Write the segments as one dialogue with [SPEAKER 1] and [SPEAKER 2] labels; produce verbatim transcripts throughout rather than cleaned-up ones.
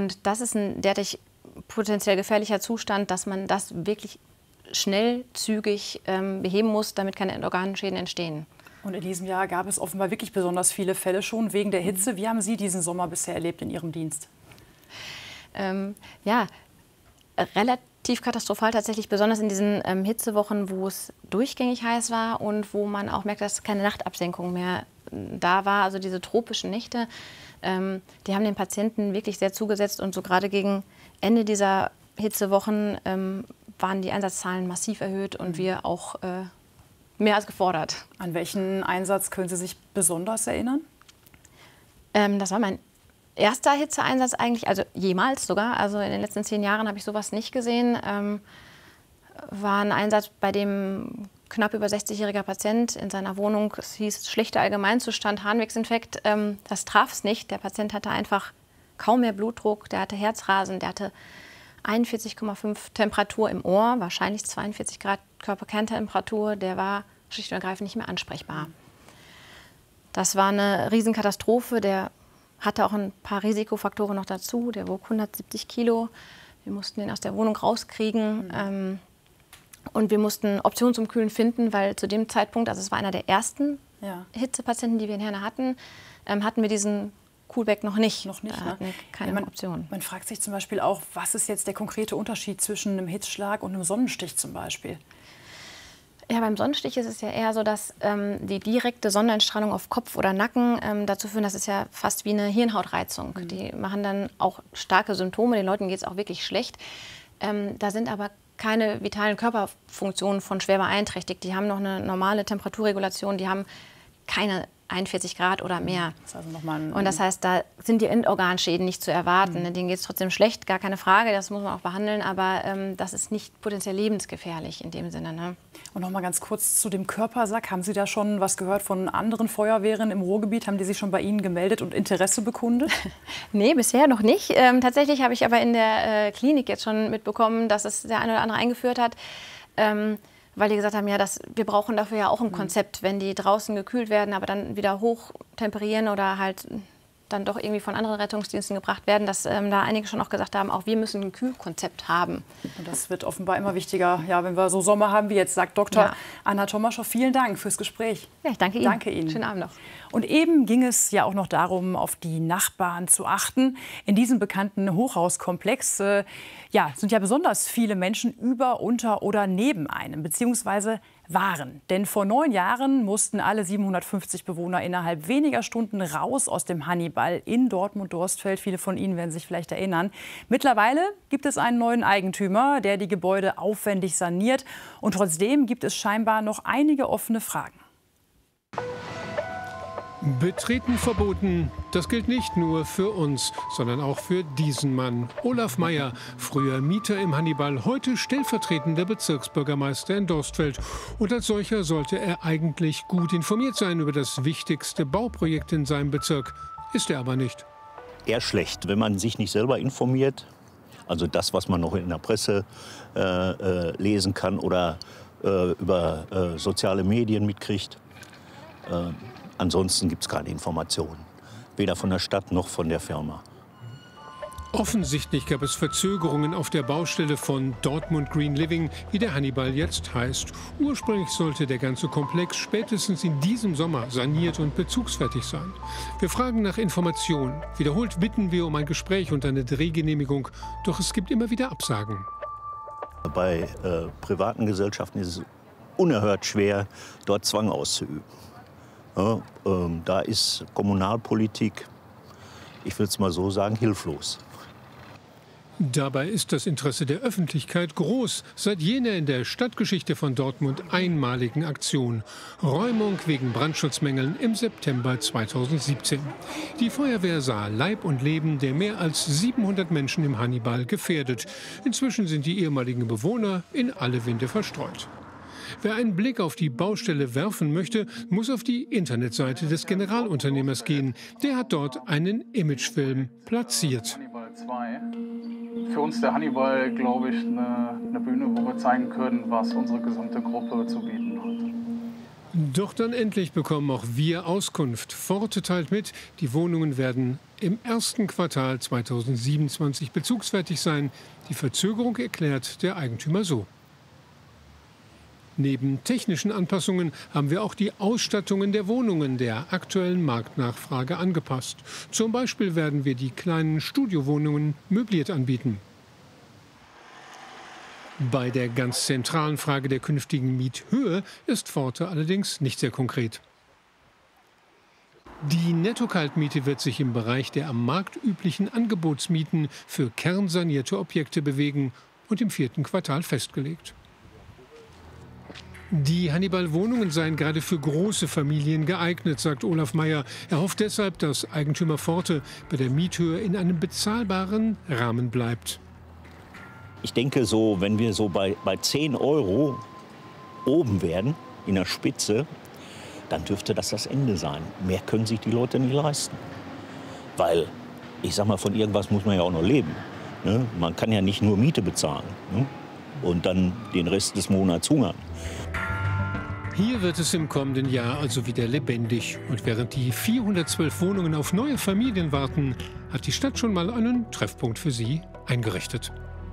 [SPEAKER 1] Und das ist ein derartig potenziell gefährlicher Zustand, dass man das wirklich schnell, zügig ähm, beheben muss, damit keine Endorganschäden entstehen.
[SPEAKER 2] Und in diesem Jahr gab es offenbar wirklich besonders viele Fälle schon wegen der Hitze. Wie haben Sie diesen Sommer bisher erlebt in Ihrem Dienst?
[SPEAKER 1] Ähm, ja, relativ katastrophal tatsächlich, besonders in diesen ähm, Hitzewochen, wo es durchgängig heiß war und wo man auch merkt, dass keine Nachtabsenkung mehr da war. Also diese tropischen Nächte, ähm, die haben den Patienten wirklich sehr zugesetzt. Und so gerade gegen Ende dieser Hitzewochen ähm, waren die Einsatzzahlen massiv erhöht und wir auch äh, mehr als gefordert.
[SPEAKER 2] An welchen Einsatz können Sie sich besonders erinnern?
[SPEAKER 1] Ähm, das war mein erster Hitzeeinsatz eigentlich, also jemals sogar. Also in den letzten zehn Jahren habe ich sowas nicht gesehen. Ähm, war ein Einsatz, bei dem knapp über sechzigjähriger Patient in seiner Wohnung, es hieß schlechter Allgemeinzustand, Harnwegsinfekt. Ähm, das traf es nicht. Der Patient hatte einfach kaum mehr Blutdruck, der hatte Herzrasen, der hatte einundvierzig Komma fünf Temperatur im Ohr, wahrscheinlich zweiundvierzig Grad Körperkerntemperatur. Der war schlicht und ergreifend nicht mehr ansprechbar. Das war eine Riesenkatastrophe. Der hatte auch ein paar Risikofaktoren noch dazu. Der wog hundertsiebzig Kilo. Wir mussten ihn aus der Wohnung rauskriegen. Mhm. Ähm, und wir mussten Optionen zum Kühlen finden, weil zu dem Zeitpunkt, also es war einer der ersten ja. Hitzepatienten, die wir in Herne hatten, ähm, hatten wir diesen Coolback noch nicht.
[SPEAKER 2] Noch nicht,
[SPEAKER 1] da
[SPEAKER 2] ne?
[SPEAKER 1] hatten wir keine
[SPEAKER 2] ja, man,
[SPEAKER 1] Option.
[SPEAKER 2] Man fragt sich zum Beispiel auch, was ist jetzt der konkrete Unterschied zwischen einem Hitzschlag und einem Sonnenstich zum Beispiel?
[SPEAKER 1] Ja, beim Sonnenstich ist es ja eher so, dass ähm, die direkte Sonneneinstrahlung auf Kopf oder Nacken ähm, dazu führen, das ist ja fast wie eine Hirnhautreizung. Mhm. Die machen dann auch starke Symptome, den Leuten geht es auch wirklich schlecht. Ähm, da sind aber keine vitalen Körperfunktionen von schwer beeinträchtigt. Die haben noch eine normale Temperaturregulation, die haben keine einundvierzig Grad oder mehr.
[SPEAKER 2] Das ist also noch mal ein
[SPEAKER 1] und das heißt, da sind die Endorganschäden nicht zu erwarten. Mhm. Denen geht es trotzdem schlecht, gar keine Frage, das muss man auch behandeln, aber ähm, das ist nicht potenziell lebensgefährlich in dem Sinne. Ne?
[SPEAKER 2] Und noch mal ganz kurz zu dem Körpersack. Haben Sie da schon was gehört von anderen Feuerwehren im Ruhrgebiet? Haben die sich schon bei Ihnen gemeldet und Interesse bekundet?
[SPEAKER 1] Nee, bisher noch nicht. Ähm, tatsächlich habe ich aber in der äh, Klinik jetzt schon mitbekommen, dass es der eine oder andere eingeführt hat. Ähm, weil die gesagt haben, ja, das, wir brauchen dafür ja auch ein Konzept, wenn die draußen gekühlt werden, aber dann wieder hochtemperieren oder halt dann doch irgendwie von anderen Rettungsdiensten gebracht werden, dass ähm, da einige schon auch gesagt haben, auch wir müssen ein Kühlkonzept haben.
[SPEAKER 2] Und das wird offenbar immer wichtiger, ja, wenn wir so Sommer haben wie jetzt, sagt Doktor
[SPEAKER 1] Ja.
[SPEAKER 2] Anna Tomaschow. Vielen Dank fürs Gespräch.
[SPEAKER 1] Ja, ich danke Ihnen.
[SPEAKER 2] Danke Ihnen.
[SPEAKER 1] Schönen Abend noch.
[SPEAKER 2] Und eben ging es ja auch noch darum, auf die Nachbarn zu achten. In diesem bekannten Hochhauskomplex äh, ja, sind ja besonders viele Menschen über, unter oder neben einem, beziehungsweise waren. Denn vor neun Jahren mussten alle siebenhundertfünfzig Bewohner innerhalb weniger Stunden raus aus dem Hannibal in Dortmund-Dorstfeld. Viele von Ihnen werden sich vielleicht erinnern. Mittlerweile gibt es einen neuen Eigentümer, der die Gebäude aufwendig saniert. Und trotzdem gibt es scheinbar noch einige offene Fragen.
[SPEAKER 3] Betreten verboten, das gilt nicht nur für uns, sondern auch für diesen Mann. Olaf Meyer, früher Mieter im Hannibal, heute stellvertretender Bezirksbürgermeister in Dorstfeld. Und als solcher sollte er eigentlich gut informiert sein über das wichtigste Bauprojekt in seinem Bezirk. Ist er aber nicht.
[SPEAKER 4] Eher schlecht, wenn man sich nicht selber informiert. Also das, was man noch in der Presse äh, äh, lesen kann oder äh, über äh, soziale Medien mitkriegt. Äh, Ansonsten gibt es keine Informationen, weder von der Stadt noch von der Firma.
[SPEAKER 3] Offensichtlich gab es Verzögerungen auf der Baustelle von Dortmund Green Living, wie der Hannibal jetzt heißt. Ursprünglich sollte der ganze Komplex spätestens in diesem Sommer saniert und bezugsfertig sein. Wir fragen nach Informationen. Wiederholt bitten wir um ein Gespräch und eine Drehgenehmigung, doch es gibt immer wieder Absagen.
[SPEAKER 4] Bei äh, privaten Gesellschaften ist es unerhört schwer, dort Zwang auszuüben. Ja, ähm, da ist Kommunalpolitik, ich will es mal so sagen, hilflos.
[SPEAKER 3] Dabei ist das Interesse der Öffentlichkeit groß, seit jener in der Stadtgeschichte von Dortmund einmaligen Aktion. Räumung wegen Brandschutzmängeln im September zweitausendsiebzehn. Die Feuerwehr sah Leib und Leben der mehr als siebenhundert Menschen im Hannibal gefährdet. Inzwischen sind die ehemaligen Bewohner in alle Winde verstreut. Wer einen Blick auf die Baustelle werfen möchte, muss auf die Internetseite des Generalunternehmers gehen. Der hat dort einen Imagefilm platziert.
[SPEAKER 5] Hannibal zwei. Für uns der Hannibal, glaube ich, eine, eine Bühne, wo wir zeigen können, was unsere gesamte Gruppe zu bieten hat.
[SPEAKER 3] Doch dann endlich bekommen auch wir Auskunft. Forte teilt mit, die Wohnungen werden im ersten Quartal zweitausendsiebenundzwanzig bezugsfertig sein. Die Verzögerung erklärt der Eigentümer so. Neben technischen Anpassungen haben wir auch die Ausstattungen der Wohnungen der aktuellen Marktnachfrage angepasst. Zum Beispiel werden wir die kleinen Studiowohnungen möbliert anbieten. Bei der ganz zentralen Frage der künftigen Miethöhe ist Forte allerdings nicht sehr konkret. Die Netto-Kaltmiete wird sich im Bereich der am Markt üblichen Angebotsmieten für kernsanierte Objekte bewegen und im vierten Quartal festgelegt. Die Hannibal-Wohnungen seien gerade für große Familien geeignet, sagt Olaf Meyer. Er hofft deshalb, dass Eigentümer Forte bei der Miethöhe in einem bezahlbaren Rahmen bleibt.
[SPEAKER 4] Ich denke, so, wenn wir so bei, bei zehn Euro oben werden, in der Spitze, dann dürfte das das Ende sein. Mehr können sich die Leute nicht leisten. Weil, ich sag mal, von irgendwas muss man ja auch noch leben. Ne? Man kann ja nicht nur Miete bezahlen, ne? Und dann den Rest des Monats hungern.
[SPEAKER 3] Hier wird es im kommenden Jahr also wieder lebendig. Und während die vierhundertzwölf Wohnungen auf neue Familien warten, hat die Stadt schon mal einen Treffpunkt für sie eingerichtet.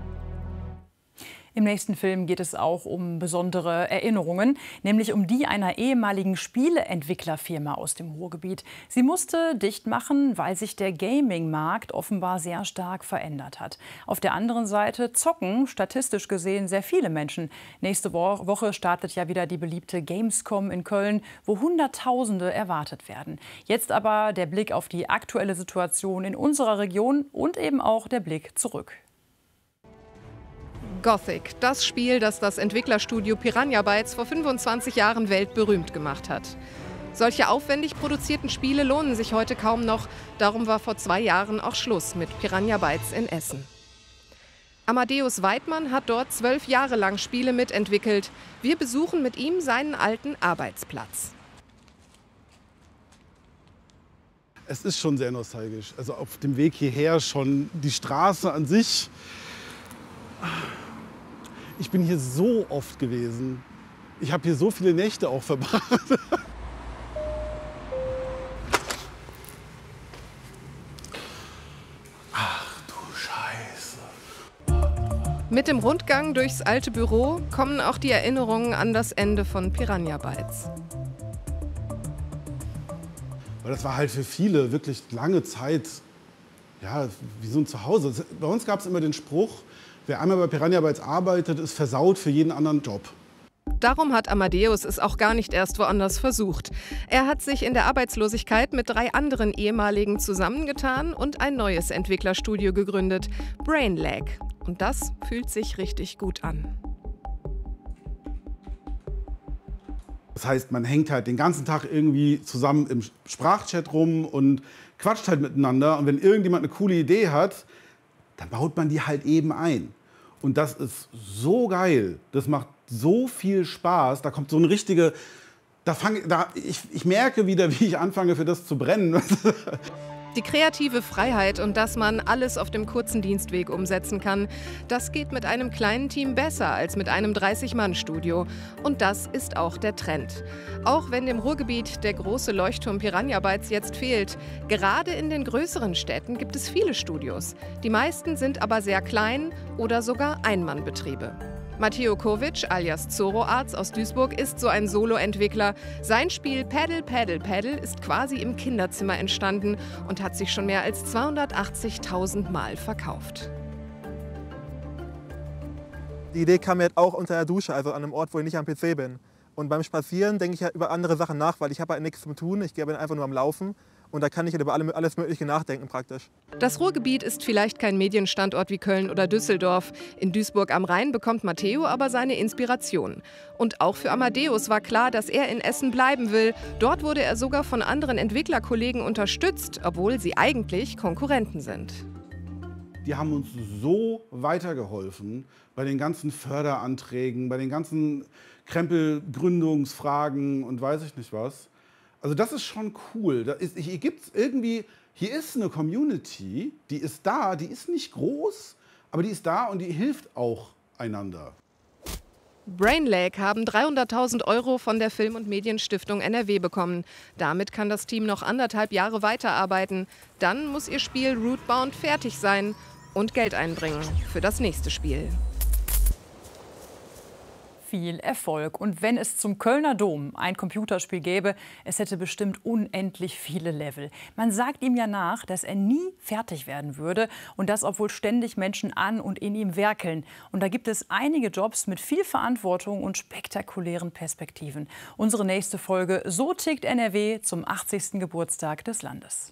[SPEAKER 2] Im nächsten Film geht es auch um besondere Erinnerungen, nämlich um die einer ehemaligen Spieleentwicklerfirma aus dem Ruhrgebiet. Sie musste dicht machen, weil sich der Gaming-Markt offenbar sehr stark verändert hat. Auf der anderen Seite zocken statistisch gesehen sehr viele Menschen. Nächste Woche startet ja wieder die beliebte Gamescom in Köln, wo Hunderttausende erwartet werden. Jetzt aber der Blick auf die aktuelle Situation in unserer Region und eben auch der Blick zurück.
[SPEAKER 6] Gothic, das Spiel, das das Entwicklerstudio Piranha Bytes vor fünfundzwanzig Jahren weltberühmt gemacht hat. Solche aufwendig produzierten Spiele lohnen sich heute kaum noch. Darum war vor zwei Jahren auch Schluss mit Piranha Bytes in Essen. Amadeus Weidmann hat dort zwölf Jahre lang Spiele mitentwickelt. Wir besuchen mit ihm seinen alten Arbeitsplatz.
[SPEAKER 7] Es ist schon sehr nostalgisch. Also auf dem Weg hierher schon die Straße an sich. Ich bin hier so oft gewesen. Ich habe hier so viele Nächte auch verbracht. Ach du Scheiße.
[SPEAKER 6] Mit dem Rundgang durchs alte Büro kommen auch die Erinnerungen an das Ende von Piranha Bytes.
[SPEAKER 7] Weil das war halt für viele wirklich lange Zeit, ja, wie so ein Zuhause. Bei uns gab es immer den Spruch, wer einmal bei Piranha Bytes arbeitet, ist versaut für jeden anderen Job.
[SPEAKER 6] Darum hat Amadeus es auch gar nicht erst woanders versucht. Er hat sich in der Arbeitslosigkeit mit drei anderen ehemaligen zusammengetan und ein neues Entwicklerstudio gegründet, Brainlag. Und das fühlt sich richtig gut an.
[SPEAKER 7] Das heißt, man hängt halt den ganzen Tag irgendwie zusammen im Sprachchat rum und quatscht halt miteinander. Und wenn irgendjemand eine coole Idee hat, dann baut man die halt eben ein. Und das ist so geil. Das macht so viel Spaß. Da kommt so eine richtige... Da fang, da, ich, ich merke wieder, wie ich anfange, für das zu brennen.
[SPEAKER 6] Die kreative Freiheit und dass man alles auf dem kurzen Dienstweg umsetzen kann, das geht mit einem kleinen Team besser als mit einem dreißig-Mann-Studio. Und das ist auch der Trend. Auch wenn dem Ruhrgebiet der große Leuchtturm Piranha Bytes jetzt fehlt, gerade in den größeren Städten gibt es viele Studios. Die meisten sind aber sehr klein oder sogar Einmannbetriebe. Matteo Kovic alias Zoroarz aus Duisburg ist so ein Solo-Entwickler. Sein Spiel Paddle, Paddle, Paddle ist quasi im Kinderzimmer entstanden und hat sich schon mehr als zweihundertachtzigtausend Mal verkauft.
[SPEAKER 8] Die Idee kam mir auch unter der Dusche, also an einem Ort, wo ich nicht am P C bin. Und beim Spazieren denke ich ja über andere Sachen nach, weil ich habe halt nichts zu tun. Ich bin einfach nur am Laufen. Und da kann ich über alles Mögliche nachdenken praktisch.
[SPEAKER 6] Das Ruhrgebiet ist vielleicht kein Medienstandort wie Köln oder Düsseldorf. In Duisburg am Rhein bekommt Matteo aber seine Inspiration. Und auch für Amadeus war klar, dass er in Essen bleiben will. Dort wurde er sogar von anderen Entwicklerkollegen unterstützt, obwohl sie eigentlich Konkurrenten sind.
[SPEAKER 7] Die haben uns so weitergeholfen bei den ganzen Förderanträgen, bei den ganzen Krempelgründungsfragen und weiß ich nicht was. Also das ist schon cool. Da ist, hier gibt's irgendwie, hier ist eine Community, die ist da, die ist nicht groß, aber die ist da und die hilft auch einander.
[SPEAKER 6] Brainlake haben dreihunderttausend Euro von der Film- und Medienstiftung N R W bekommen. Damit kann das Team noch anderthalb Jahre weiterarbeiten. Dann muss ihr Spiel Rootbound fertig sein und Geld einbringen für das nächste Spiel.
[SPEAKER 2] Viel Erfolg. Und wenn es zum Kölner Dom ein Computerspiel gäbe, es hätte bestimmt unendlich viele Level. Man sagt ihm ja nach, dass er nie fertig werden würde und das, obwohl ständig Menschen an und in ihm werkeln. Und da gibt es einige Jobs mit viel Verantwortung und spektakulären Perspektiven. Unsere nächste Folge: So tickt N R W zum achtzigsten Geburtstag des Landes.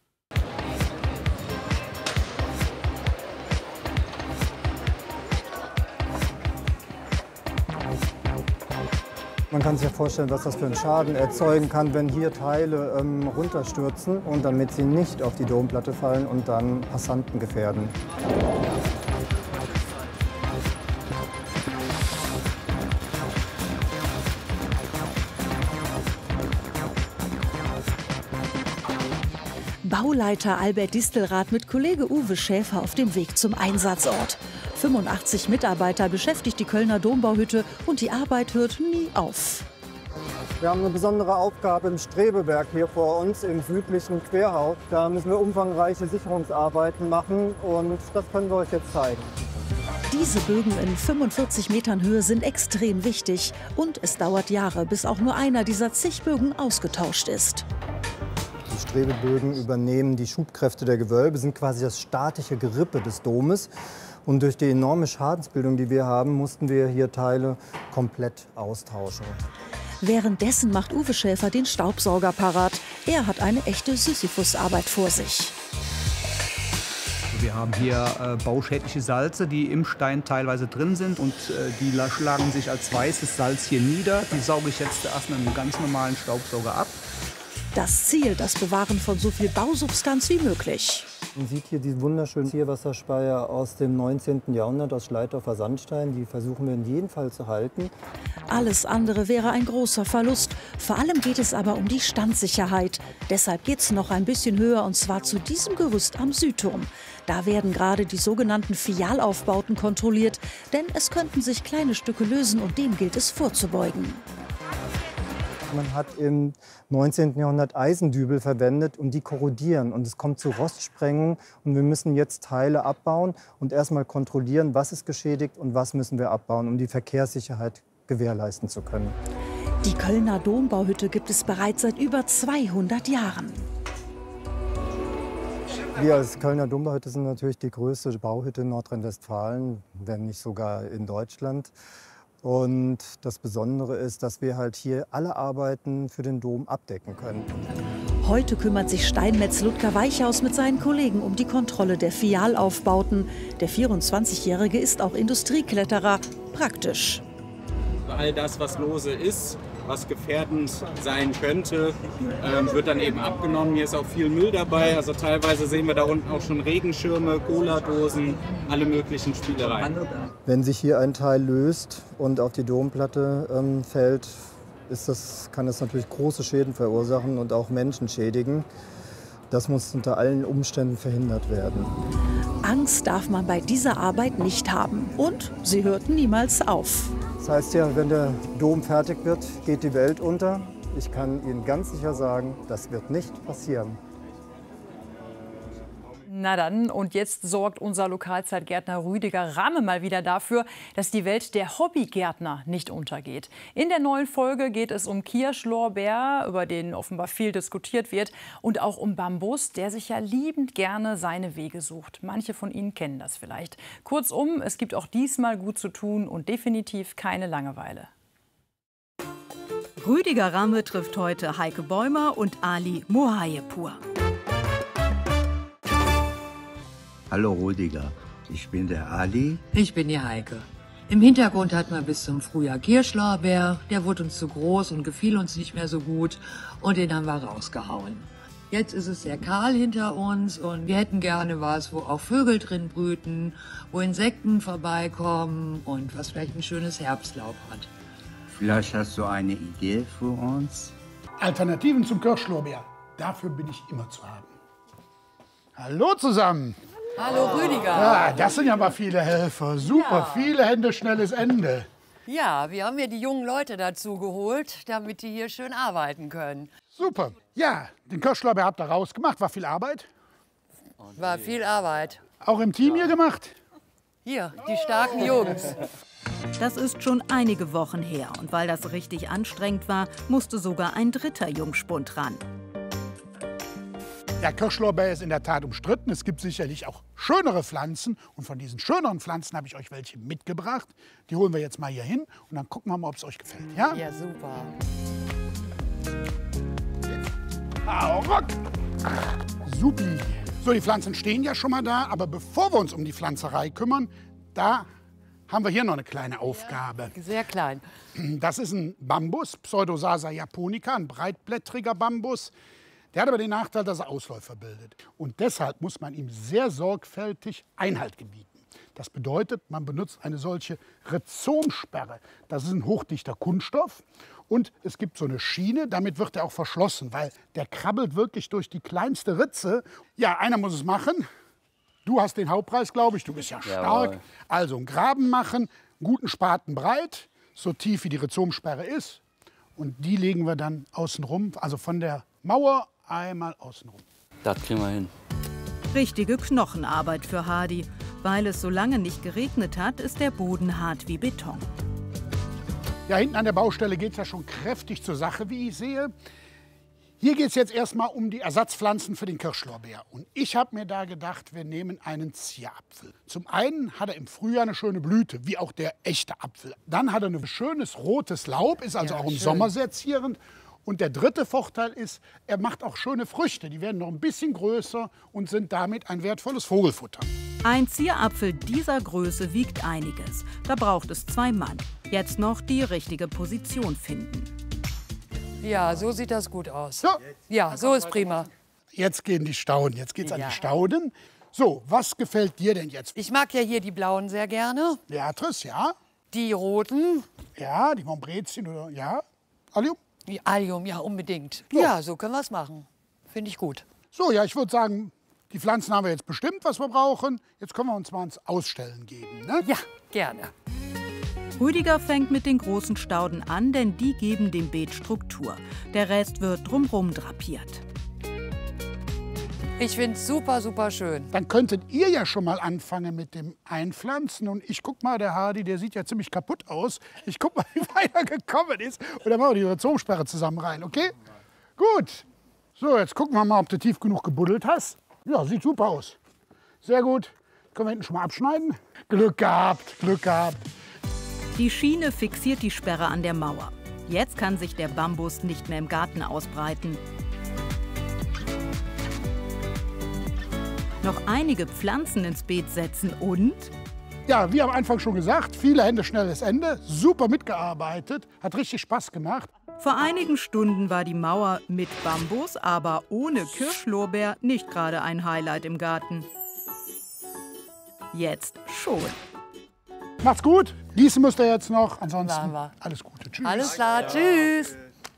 [SPEAKER 9] Man kann sich ja vorstellen, was das für einen Schaden erzeugen kann, wenn hier Teile ähm, runterstürzen und damit sie nicht auf die Domplatte fallen und dann Passanten gefährden.
[SPEAKER 10] Bauleiter Albert Distelrath mit Kollege Uwe Schäfer auf dem Weg zum Einsatzort. fünfundachtzig Mitarbeiter beschäftigt die Kölner Dombauhütte und die Arbeit hört nie auf.
[SPEAKER 9] Wir haben eine besondere Aufgabe im Strebeberg hier vor uns, im südlichen Querhaus. Da müssen wir umfangreiche Sicherungsarbeiten machen und das können wir euch jetzt zeigen.
[SPEAKER 10] Diese Bögen in fünfundvierzig Metern Höhe sind extrem wichtig und es dauert Jahre, bis auch nur einer dieser zig Bögen ausgetauscht ist.
[SPEAKER 9] Die Strebebögen übernehmen die Schubkräfte der Gewölbe, sind quasi das statische Gerippe des Domes. Und durch die enorme Schadensbildung, die wir haben, mussten wir hier Teile komplett austauschen.
[SPEAKER 10] Währenddessen macht Uwe Schäfer den Staubsauger parat. Er hat eine echte Sisyphus-Arbeit vor sich.
[SPEAKER 11] Wir haben hier äh, bauschädliche Salze, die im Stein teilweise drin sind. Und äh, die schlagen sich als weißes Salz hier nieder. Die sauge ich jetzt erst mit einem ganz normalen Staubsauger ab.
[SPEAKER 10] Das Ziel, das Bewahren von so viel Bausubstanz wie möglich.
[SPEAKER 9] Man sieht hier die wunderschönen Zierwasserspeier aus dem neunzehnten Jahrhundert aus Schleitdorfer Sandstein. Die versuchen wir in jedem Fall zu halten.
[SPEAKER 10] Alles andere wäre ein großer Verlust. Vor allem geht es aber um die Standsicherheit. Deshalb geht es noch ein bisschen höher, und zwar zu diesem Gerüst am Südturm. Da werden gerade die sogenannten Fialaufbauten kontrolliert, denn es könnten sich kleine Stücke lösen und dem gilt es vorzubeugen.
[SPEAKER 9] Man hat im neunzehnten Jahrhundert Eisendübel verwendet und die korrodieren. Und es kommt zu Rostsprengung und wir müssen jetzt Teile abbauen und erstmal kontrollieren, was ist geschädigt und was müssen wir abbauen, um die Verkehrssicherheit gewährleisten zu können.
[SPEAKER 10] Die Kölner Dombauhütte gibt es bereits seit über zweihundert Jahren.
[SPEAKER 9] Wir als Kölner Dombauhütte sind natürlich die größte Bauhütte in Nordrhein-Westfalen, wenn nicht sogar in Deutschland. Und das Besondere ist, dass wir halt hier alle Arbeiten für den Dom abdecken können.
[SPEAKER 10] Heute kümmert sich Steinmetz Ludger Weichhaus mit seinen Kollegen um die Kontrolle der Fialaufbauten. Der vierundzwanzigjährige ist auch Industriekletterer. Praktisch.
[SPEAKER 12] All das, was lose ist, was gefährdend sein könnte, ähm, wird dann eben abgenommen. Hier ist auch viel Müll dabei. Also teilweise sehen wir da unten auch schon Regenschirme, Cola-Dosen, alle möglichen Spielereien.
[SPEAKER 9] Wenn sich hier ein Teil löst und auf die Domplatte ähm, fällt, ist das, kann das natürlich große Schäden verursachen und auch Menschen schädigen. Das muss unter allen Umständen verhindert werden.
[SPEAKER 10] Angst darf man bei dieser Arbeit nicht haben. Und sie hört niemals auf.
[SPEAKER 9] Das heißt ja, wenn der Dom fertig wird, geht die Welt unter. Ich kann Ihnen ganz sicher sagen, das wird nicht passieren.
[SPEAKER 2] Na dann, und jetzt sorgt unser Lokalzeitgärtner Rüdiger Ramme mal wieder dafür, dass die Welt der Hobbygärtner nicht untergeht. In der neuen Folge geht es um Kirschlorbeer, über den offenbar viel diskutiert wird, und auch um Bambus, der sich ja liebend gerne seine Wege sucht. Manche von Ihnen kennen das vielleicht. Kurzum, es gibt auch diesmal gut zu tun und definitiv keine Langeweile.
[SPEAKER 13] Rüdiger Ramme trifft heute Heike Bäumer und Ali Mohayepur.
[SPEAKER 14] Hallo Rüdiger, ich bin der Ali.
[SPEAKER 15] Ich bin die Heike. Im Hintergrund hatten wir bis zum Frühjahr Kirschlorbeer. Der wurde uns zu groß und gefiel uns nicht mehr so gut und den haben wir rausgehauen. Jetzt ist es sehr kahl hinter uns und wir hätten gerne was, wo auch Vögel drin brüten, wo Insekten vorbeikommen und was vielleicht ein schönes Herbstlaub hat.
[SPEAKER 14] Vielleicht hast du eine Idee für uns?
[SPEAKER 16] Alternativen zum Kirschlorbeer, dafür bin ich immer zu haben. Hallo zusammen!
[SPEAKER 2] Hallo Rüdiger.
[SPEAKER 16] Ja, das sind ja mal viele Helfer. Super, ja. Viele Hände, schnelles Ende.
[SPEAKER 15] Ja, wir haben ja die jungen Leute dazu geholt, damit die hier schön arbeiten können.
[SPEAKER 16] Super. Ja, den Kirschlorbeer habt ihr rausgemacht. War viel Arbeit?
[SPEAKER 15] War viel Arbeit.
[SPEAKER 16] Auch im Team hier gemacht?
[SPEAKER 15] Hier, die starken Jungs.
[SPEAKER 13] Das ist schon einige Wochen her. Und weil das richtig anstrengend war, musste sogar ein dritter Jungspund ran.
[SPEAKER 16] Der Kirschlorbeer ist in der Tat umstritten. Es gibt sicherlich auch schönere Pflanzen. Und von diesen schöneren Pflanzen habe ich euch welche mitgebracht. Die holen wir jetzt mal hier hin und dann gucken wir mal, ob es euch gefällt. Ja,
[SPEAKER 15] ja super.
[SPEAKER 16] Hau ruck! Supi. So, die Pflanzen stehen ja schon mal da. Aber bevor wir uns um die Pflanzerei kümmern, da haben wir hier noch eine kleine Aufgabe.
[SPEAKER 15] Ja, sehr klein.
[SPEAKER 16] Das ist ein Bambus, Pseudosasa japonica, ein breitblättriger Bambus. Der hat aber den Nachteil, dass er Ausläufer bildet. Und deshalb muss man ihm sehr sorgfältig Einhalt gebieten. Das bedeutet, man benutzt eine solche Rhizomsperre. Das ist ein hochdichter Kunststoff. Und es gibt so eine Schiene, damit wird er auch verschlossen, weil der krabbelt wirklich durch die kleinste Ritze. Ja, einer muss es machen. Du hast den Hauptpreis, glaube ich. Du bist ja stark.
[SPEAKER 17] Jawohl.
[SPEAKER 16] Also einen Graben machen, einen guten Spaten breit, so tief wie die Rhizomsperre ist. Und die legen wir dann außen rum, also von der Mauer einmal außen rum.
[SPEAKER 17] Das kriegen wir hin.
[SPEAKER 13] Richtige Knochenarbeit für Hardy. Weil es so lange nicht geregnet hat, ist der Boden hart wie Beton.
[SPEAKER 16] Ja, hinten an der Baustelle geht es ja schon kräftig zur Sache, wie ich sehe. Hier geht es jetzt erstmal um die Ersatzpflanzen für den Kirschlorbeer. Und ich habe mir da gedacht, wir nehmen einen Zierapfel. Zum einen hat er im Frühjahr eine schöne Blüte, wie auch der echte Apfel. Dann hat er ein schönes rotes Laub, ist also
[SPEAKER 15] Ja,
[SPEAKER 16] auch im
[SPEAKER 15] schön.
[SPEAKER 16] Sommer sehr zierend. Und der dritte Vorteil ist, er macht auch schöne Früchte. Die werden noch ein bisschen größer und sind damit ein wertvolles Vogelfutter.
[SPEAKER 13] Ein Zierapfel dieser Größe wiegt einiges. Da braucht es zwei Mann. Jetzt noch die richtige Position finden.
[SPEAKER 15] Ja, so sieht das gut aus.
[SPEAKER 16] So.
[SPEAKER 15] Ja, so ist prima.
[SPEAKER 16] Jetzt gehen die Stauden. Jetzt geht's an
[SPEAKER 15] Ja.
[SPEAKER 16] die Stauden. So, was gefällt dir denn jetzt?
[SPEAKER 15] Ich mag ja hier die blauen sehr gerne.
[SPEAKER 16] Beatrice, ja?
[SPEAKER 15] Die roten.
[SPEAKER 16] Ja, die Montbrezien oder ja? Allium?
[SPEAKER 15] Die Allium, ja, unbedingt.
[SPEAKER 16] So.
[SPEAKER 15] Ja, so können wir es machen. Finde ich gut.
[SPEAKER 16] So, ja, ich würde sagen, die Pflanzen haben wir jetzt bestimmt, was wir brauchen. Jetzt können wir uns mal ins Ausstellen geben. Ne?
[SPEAKER 15] Ja, gerne.
[SPEAKER 13] Rüdiger fängt mit den großen Stauden an, denn die geben dem Beet Struktur. Der Rest wird drumherum drapiert.
[SPEAKER 15] Ich finde es super, super schön.
[SPEAKER 16] Dann könntet ihr ja schon mal anfangen mit dem Einpflanzen. Und ich guck mal, der Hardy, der sieht ja ziemlich kaputt aus. Ich guck mal, wie weit er gekommen ist. Und dann machen wir die Rhizomsperre zusammen rein, okay? Gut. So, jetzt gucken wir mal, ob du tief genug gebuddelt hast. Ja, sieht super aus. Sehr gut. Können wir hinten schon mal abschneiden? Glück gehabt, Glück gehabt.
[SPEAKER 13] Die Schiene fixiert die Sperre an der Mauer. Jetzt kann sich der Bambus nicht mehr im Garten ausbreiten. Noch einige Pflanzen ins Beet setzen und...
[SPEAKER 16] Ja, wie am Anfang schon gesagt, viele Hände, schnelles Ende. Super mitgearbeitet, hat richtig Spaß gemacht.
[SPEAKER 13] Vor einigen Stunden war die Mauer mit Bambus, aber ohne Kirschlorbeer nicht gerade ein Highlight im Garten. Jetzt schon.
[SPEAKER 16] Macht's gut. Gießen müsst ihr jetzt noch. Ansonsten
[SPEAKER 15] Machen wir.
[SPEAKER 16] alles Gute. Tschüss.
[SPEAKER 15] Alles klar, tschüss.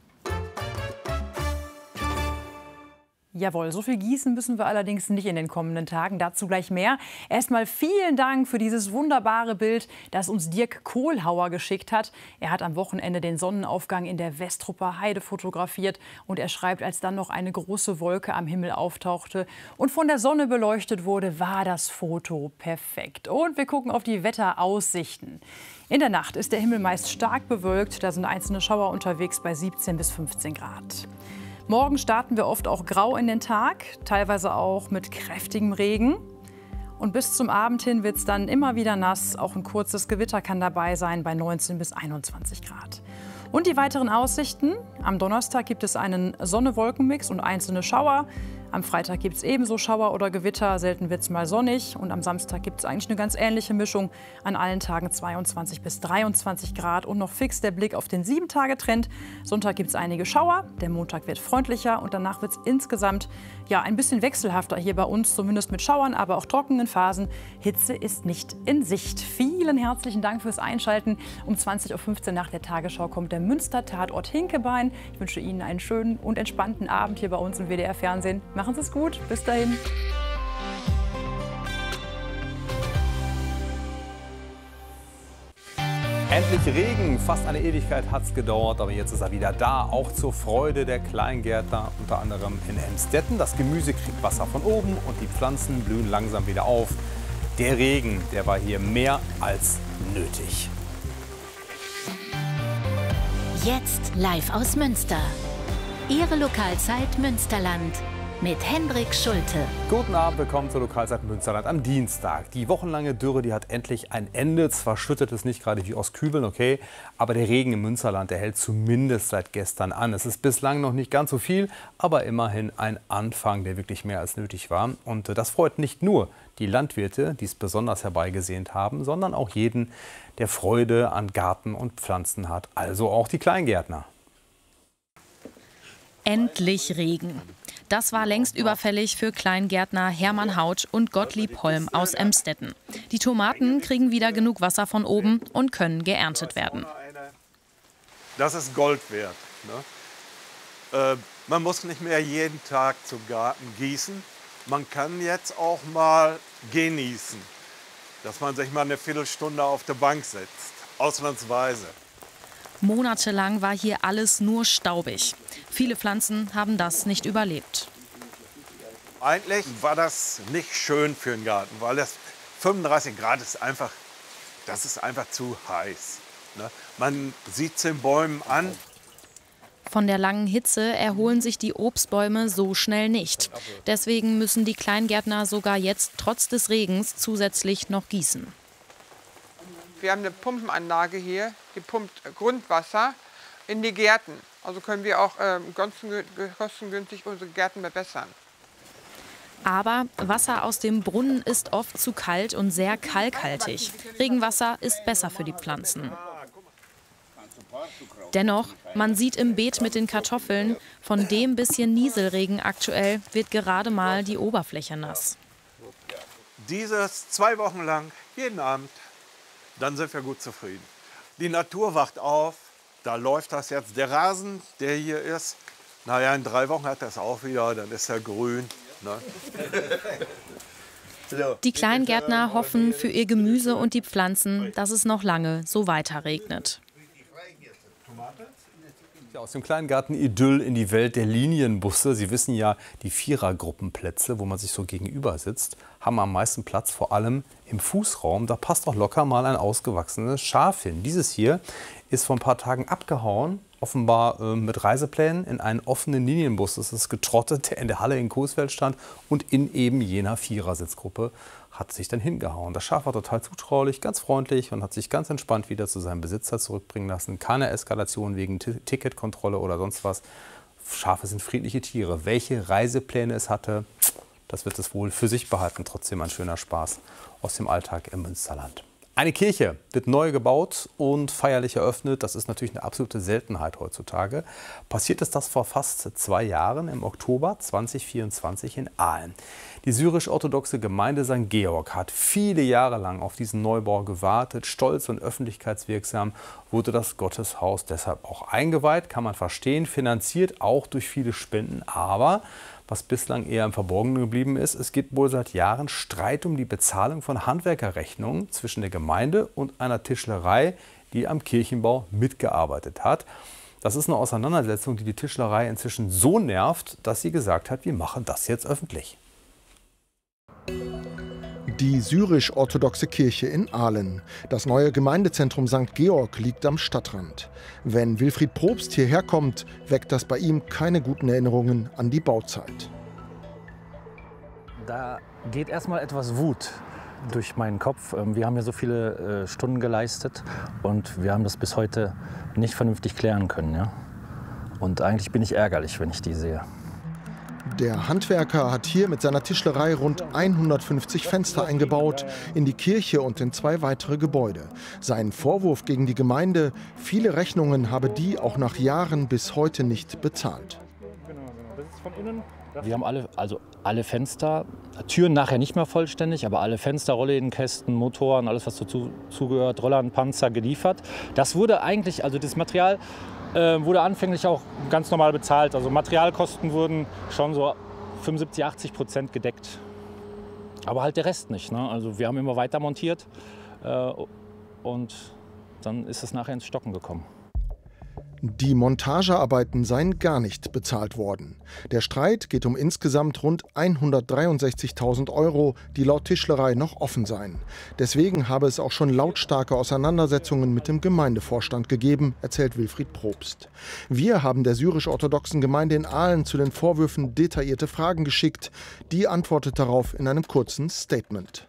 [SPEAKER 2] Jawohl, so viel gießen müssen wir allerdings nicht in den kommenden Tagen. Dazu gleich mehr. Erstmal vielen Dank für dieses wunderbare Bild, das uns Dirk Kohlhauer geschickt hat. Er hat am Wochenende den Sonnenaufgang in der Westrupper Heide fotografiert. Und er schreibt, als dann noch eine große Wolke am Himmel auftauchte und von der Sonne beleuchtet wurde, war das Foto perfekt. Und wir gucken auf die Wetteraussichten. In der Nacht ist der Himmel meist stark bewölkt. Da sind einzelne Schauer unterwegs bei siebzehn bis fünfzehn Grad. Morgen starten wir oft auch grau in den Tag, teilweise auch mit kräftigem Regen. Und bis zum Abend hin wird es dann immer wieder nass. Auch ein kurzes Gewitter kann dabei sein bei neunzehn bis einundzwanzig Grad. Und die weiteren Aussichten. Am Donnerstag gibt es einen Sonne-Wolken-Mix und einzelne Schauer. Am Freitag gibt es ebenso Schauer oder Gewitter, selten wird es mal sonnig. Und am Samstag gibt es eigentlich eine ganz ähnliche Mischung. An allen Tagen zweiundzwanzig bis dreiundzwanzig Grad. Und noch fix der Blick auf den sieben Tage Trend. Sonntag gibt es einige Schauer, der Montag wird freundlicher und danach wird es insgesamt ja, ein bisschen wechselhafter hier bei uns, zumindest mit Schauern, aber auch trockenen Phasen. Hitze ist nicht in Sicht. Vielen herzlichen Dank fürs Einschalten. Um zwanzig Uhr fünfzehn nach der Tagesschau kommt der Münster-Tatort Hinkebein. Ich wünsche Ihnen einen schönen und entspannten Abend hier bei uns im W D R Fernsehen. Machen Sie es gut. Bis dahin.
[SPEAKER 17] Endlich Regen, fast eine Ewigkeit hat es gedauert, aber jetzt ist er wieder da, auch zur Freude der Kleingärtner, unter anderem in Emstetten. Das Gemüse kriegt Wasser von oben und die Pflanzen blühen langsam wieder auf. Der Regen, der war hier mehr als nötig.
[SPEAKER 18] Jetzt live aus Münster. Ihre Lokalzeit Münsterland. Mit Hendrik Schulte.
[SPEAKER 17] Guten Abend, willkommen zur Lokalzeit Münsterland am Dienstag. Die wochenlange Dürre, die hat endlich ein Ende. Zwar schüttet es nicht gerade wie aus Kübeln, okay, aber der Regen im Münsterland, der hält zumindest seit gestern an. Es ist bislang noch nicht ganz so viel, aber immerhin ein Anfang, der wirklich mehr als nötig war. Und das freut nicht nur die Landwirte, die es besonders herbeigesehnt haben, sondern auch jeden, der Freude an Garten und Pflanzen hat, also auch die Kleingärtner.
[SPEAKER 19] Endlich Regen. Das war längst überfällig für Kleingärtner Hermann Hautsch und Gottlieb Holm aus Emstetten. Die Tomaten kriegen wieder genug Wasser von oben und können geerntet werden.
[SPEAKER 20] Das ist Gold wert. Ne? Äh, man muss nicht mehr jeden Tag zum Garten gießen. Man kann jetzt auch mal genießen, dass man sich mal eine Viertelstunde auf der Bank setzt, ausnahmsweise.
[SPEAKER 19] Monatelang war hier alles nur staubig. Viele Pflanzen haben das nicht überlebt.
[SPEAKER 20] Eigentlich war das nicht schön für den Garten, weil das fünfunddreißig Grad ist einfach, das ist einfach zu heiß. Ne? Man sieht es den Bäumen an.
[SPEAKER 19] Von der langen Hitze erholen sich die Obstbäume so schnell nicht. Deswegen müssen die Kleingärtner sogar jetzt trotz des Regens zusätzlich noch gießen.
[SPEAKER 21] Wir haben eine Pumpenanlage hier, die pumpt Grundwasser in die Gärten. Also können wir auch ähm, kostengünstig unsere Gärten verbessern.
[SPEAKER 19] Aber Wasser aus dem Brunnen ist oft zu kalt und sehr kalkhaltig. Regenwasser ist besser für die Pflanzen. Dennoch, man sieht im Beet mit den Kartoffeln, von dem bisschen Nieselregen aktuell wird gerade mal die Oberfläche nass.
[SPEAKER 20] Dieses zwei Wochen lang, jeden Abend, dann sind wir gut zufrieden. Die Natur wacht auf, da läuft das jetzt. Der Rasen, der hier ist, naja, in drei Wochen hat das auch wieder, dann ist er grün. Ne?
[SPEAKER 19] Die Kleingärtner hoffen für ihr Gemüse und die Pflanzen, dass es noch lange so weiter regnet.
[SPEAKER 17] Aus dem Kleingarten-Idyll in die Welt der Linienbusse. Sie wissen ja, die Vierergruppenplätze, wo man sich so gegenüber sitzt, haben am meisten Platz, vor allem im Fußraum. Da passt auch locker mal ein ausgewachsenes Schaf hin. Dieses hier ist vor ein paar Tagen abgehauen, offenbar äh, mit Reiseplänen in einen offenen Linienbus. Das ist getrottet, der in der Halle in Coesfeld stand und in eben jener Vierersitzgruppe hat sich dann hingehauen. Das Schaf war total zutraulich, ganz freundlich und hat sich ganz entspannt wieder zu seinem Besitzer zurückbringen lassen. Keine Eskalation wegen T- Ticketkontrolle oder sonst was. Schafe sind friedliche Tiere. Welche Reisepläne es hatte, das wird es wohl für sich behalten. Trotzdem ein schöner Spaß aus dem Alltag im Münsterland. Eine Kirche wird neu gebaut und feierlich eröffnet. Das ist natürlich eine absolute Seltenheit heutzutage. Passiert ist das vor fast zwei Jahren, im Oktober zweitausendvierundzwanzig in Aalen. Die syrisch-orthodoxe Gemeinde Sankt Georg hat viele Jahre lang auf diesen Neubau gewartet. Stolz und öffentlichkeitswirksam wurde das Gotteshaus deshalb auch eingeweiht, kann man verstehen, finanziert auch durch viele Spenden. Aber was bislang eher im Verborgenen geblieben ist, es gibt wohl seit Jahren Streit um die Bezahlung von Handwerkerrechnungen zwischen der Gemeinde und einer Tischlerei, die am Kirchenbau mitgearbeitet hat. Das ist eine Auseinandersetzung, die die Tischlerei inzwischen so nervt, dass sie gesagt hat, wir machen das jetzt öffentlich.
[SPEAKER 22] Die syrisch-orthodoxe Kirche in Aalen. Das neue Gemeindezentrum Sankt Georg liegt am Stadtrand. Wenn Wilfried Probst hierher kommt, weckt das bei ihm keine guten Erinnerungen an die Bauzeit.
[SPEAKER 23] Da geht erstmal etwas Wut durch meinen Kopf. Wir haben hier so viele Stunden geleistet und wir haben das bis heute nicht vernünftig klären können. Ja? Und eigentlich bin ich ärgerlich, wenn ich die sehe.
[SPEAKER 22] Der Handwerker hat hier mit seiner Tischlerei rund hundertfünfzig Fenster eingebaut in die Kirche und in zwei weitere Gebäude. Sein Vorwurf gegen die Gemeinde, viele Rechnungen habe die auch nach Jahren bis heute nicht bezahlt.
[SPEAKER 23] Wir haben alle, also alle Fenster, Türen nachher nicht mehr vollständig, aber alle Fenster, Rolllädenkästen, Motoren, alles was dazu zugehört, Rollern, Panzer geliefert. Das wurde eigentlich, also das Material wurde anfänglich auch ganz normal bezahlt. Also Materialkosten wurden schon so fünfundsiebzig, achtzig Prozent gedeckt. Aber halt der Rest nicht. Ne? Also wir haben immer weiter montiert äh, und dann ist es nachher ins Stocken gekommen.
[SPEAKER 22] Die Montagearbeiten seien gar nicht bezahlt worden. Der Streit geht um insgesamt rund hundertdreiundsechzigtausend Euro, die laut Tischlerei noch offen seien. Deswegen habe es auch schon lautstarke Auseinandersetzungen mit dem Gemeindevorstand gegeben, erzählt Wilfried Probst. Wir haben der syrisch-orthodoxen Gemeinde in Aalen zu den Vorwürfen detaillierte Fragen geschickt. Die antwortet darauf in einem kurzen Statement.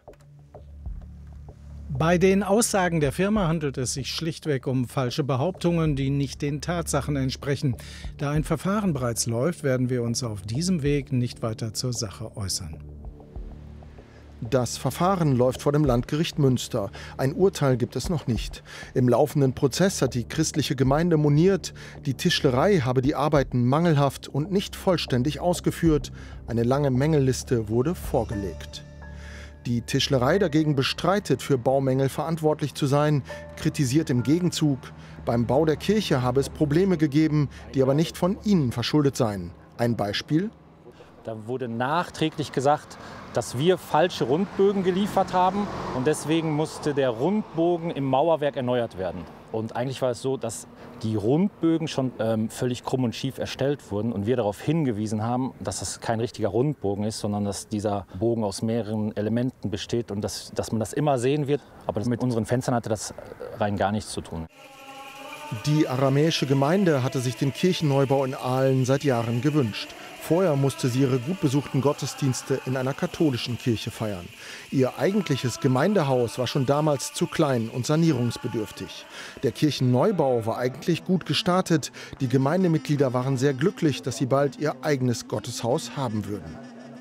[SPEAKER 1] Bei den Aussagen der Firma handelt es sich schlichtweg um falsche Behauptungen, die nicht den Tatsachen entsprechen. Da ein Verfahren bereits läuft, werden wir uns auf diesem Weg nicht weiter zur Sache äußern.
[SPEAKER 22] Das Verfahren läuft vor dem Landgericht Münster. Ein Urteil gibt es noch nicht. Im laufenden Prozess hat die christliche Gemeinde moniert, die Tischlerei habe die Arbeiten mangelhaft und nicht vollständig ausgeführt. Eine lange Mängelliste wurde vorgelegt. Die Tischlerei dagegen bestreitet, für Baumängel verantwortlich zu sein, kritisiert im Gegenzug, beim Bau der Kirche habe es Probleme gegeben, die aber nicht von ihnen verschuldet seien. Ein Beispiel?
[SPEAKER 23] Da wurde nachträglich gesagt, dass wir falsche Rundbögen geliefert haben und deswegen musste der Rundbogen im Mauerwerk erneuert werden. Und eigentlich war es so, dass die Rundbögen schon ähm, völlig krumm und schief erstellt wurden und wir darauf hingewiesen haben, dass das kein richtiger Rundbogen ist, sondern dass dieser Bogen aus mehreren Elementen besteht und dass, dass man das immer sehen wird. Aber mit unseren Fenstern hatte das rein gar nichts zu tun.
[SPEAKER 22] Die aramäische Gemeinde hatte sich den Kirchenneubau in Aalen seit Jahren gewünscht. Vorher musste sie ihre gut besuchten Gottesdienste in einer katholischen Kirche feiern. Ihr eigentliches Gemeindehaus war schon damals zu klein und sanierungsbedürftig. Der Kirchenneubau war eigentlich gut gestartet. Die Gemeindemitglieder waren sehr glücklich, dass sie bald ihr eigenes Gotteshaus haben würden.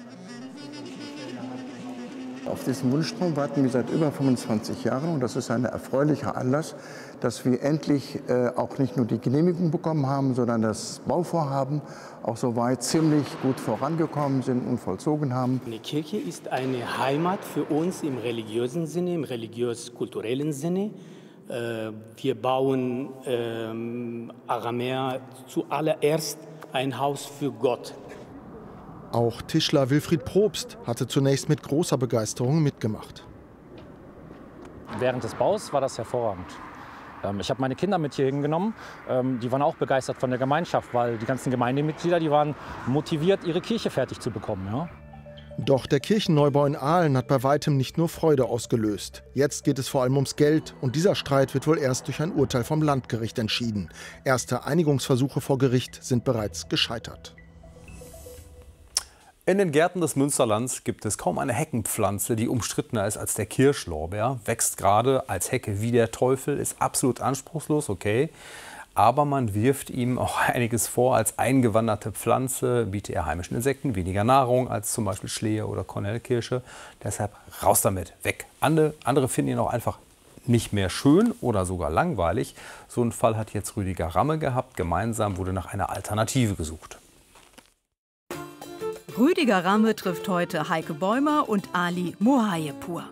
[SPEAKER 4] Auf diesen Wunschtraum warten wir seit über fünfundzwanzig Jahren und das ist ein erfreulicher Anlass, dass wir endlich äh, auch nicht nur die Genehmigung bekommen haben, sondern das Bauvorhaben auch soweit ziemlich gut vorangekommen sind und vollzogen haben.
[SPEAKER 5] Die Kirche ist eine Heimat für uns im religiösen Sinne, im religiös-kulturellen Sinne. Äh, wir bauen äh, Aramäer zuallererst ein Haus für Gott.
[SPEAKER 22] Auch Tischler Wilfried Probst hatte zunächst mit großer Begeisterung mitgemacht.
[SPEAKER 23] Während des Baus war das hervorragend. Ich habe meine Kinder mit hier hingenommen. Die waren auch begeistert von der Gemeinschaft, weil die ganzen Gemeindemitglieder, die waren motiviert, ihre Kirche fertig zu bekommen. Ja?
[SPEAKER 22] Doch der Kirchenneubau in Aalen hat bei weitem nicht nur Freude ausgelöst. Jetzt geht es vor allem ums Geld und dieser Streit wird wohl erst durch ein Urteil vom Landgericht entschieden. Erste Einigungsversuche vor Gericht sind bereits gescheitert.
[SPEAKER 17] In den Gärten des Münsterlands gibt es kaum eine Heckenpflanze, die umstrittener ist als der Kirschlorbeer. Wächst gerade als Hecke wie der Teufel, ist absolut anspruchslos, okay. Aber man wirft ihm auch einiges vor. Als eingewanderte Pflanze bietet er heimischen Insekten weniger Nahrung als zum Beispiel Schlehe oder Kornelkirsche. Deshalb raus damit, weg. Andere, andere finden ihn auch einfach nicht mehr schön oder sogar langweilig. So einen Fall hat jetzt Rüdiger Ramme gehabt. Gemeinsam wurde nach einer Alternative gesucht.
[SPEAKER 13] Rüdiger Ramme trifft heute Heike Bäumer und Ali Mohayepur.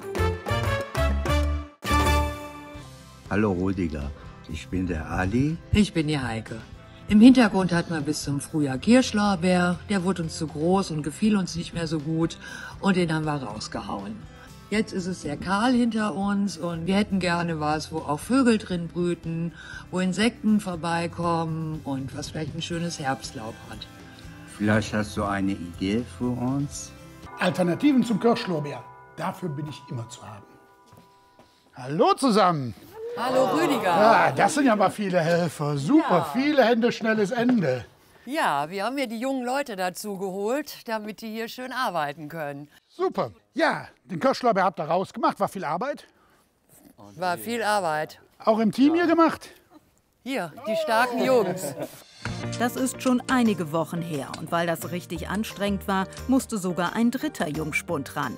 [SPEAKER 14] Hallo Rüdiger, ich bin der Ali.
[SPEAKER 15] Ich bin die Heike. Im Hintergrund hatten wir bis zum Frühjahr Kirschlorbeer. Der wurde uns zu groß und gefiel uns nicht mehr so gut und den haben wir rausgehauen. Jetzt ist es sehr kahl hinter uns und wir hätten gerne was, wo auch Vögel drin brüten, wo Insekten vorbeikommen und was vielleicht ein schönes Herbstlaub hat.
[SPEAKER 14] Vielleicht hast du eine Idee für uns?
[SPEAKER 16] Alternativen zum Kirschlorbeer. Dafür bin ich immer zu haben. Hallo zusammen.
[SPEAKER 24] Hallo Rüdiger.
[SPEAKER 16] Ja, das sind ja mal viele Helfer. Super, ja. Viele Hände, schnelles Ende.
[SPEAKER 24] Ja, wir haben ja die jungen Leute dazu geholt, damit die hier schön arbeiten können.
[SPEAKER 16] Super. Ja, den Kirschlorbeer habt ihr rausgemacht. War viel Arbeit?
[SPEAKER 24] War viel Arbeit.
[SPEAKER 16] Auch im Team hier gemacht?
[SPEAKER 24] Hier, die starken Jungs.
[SPEAKER 13] Das ist schon einige Wochen her und weil das richtig anstrengend war, musste sogar ein dritter Jungspund ran.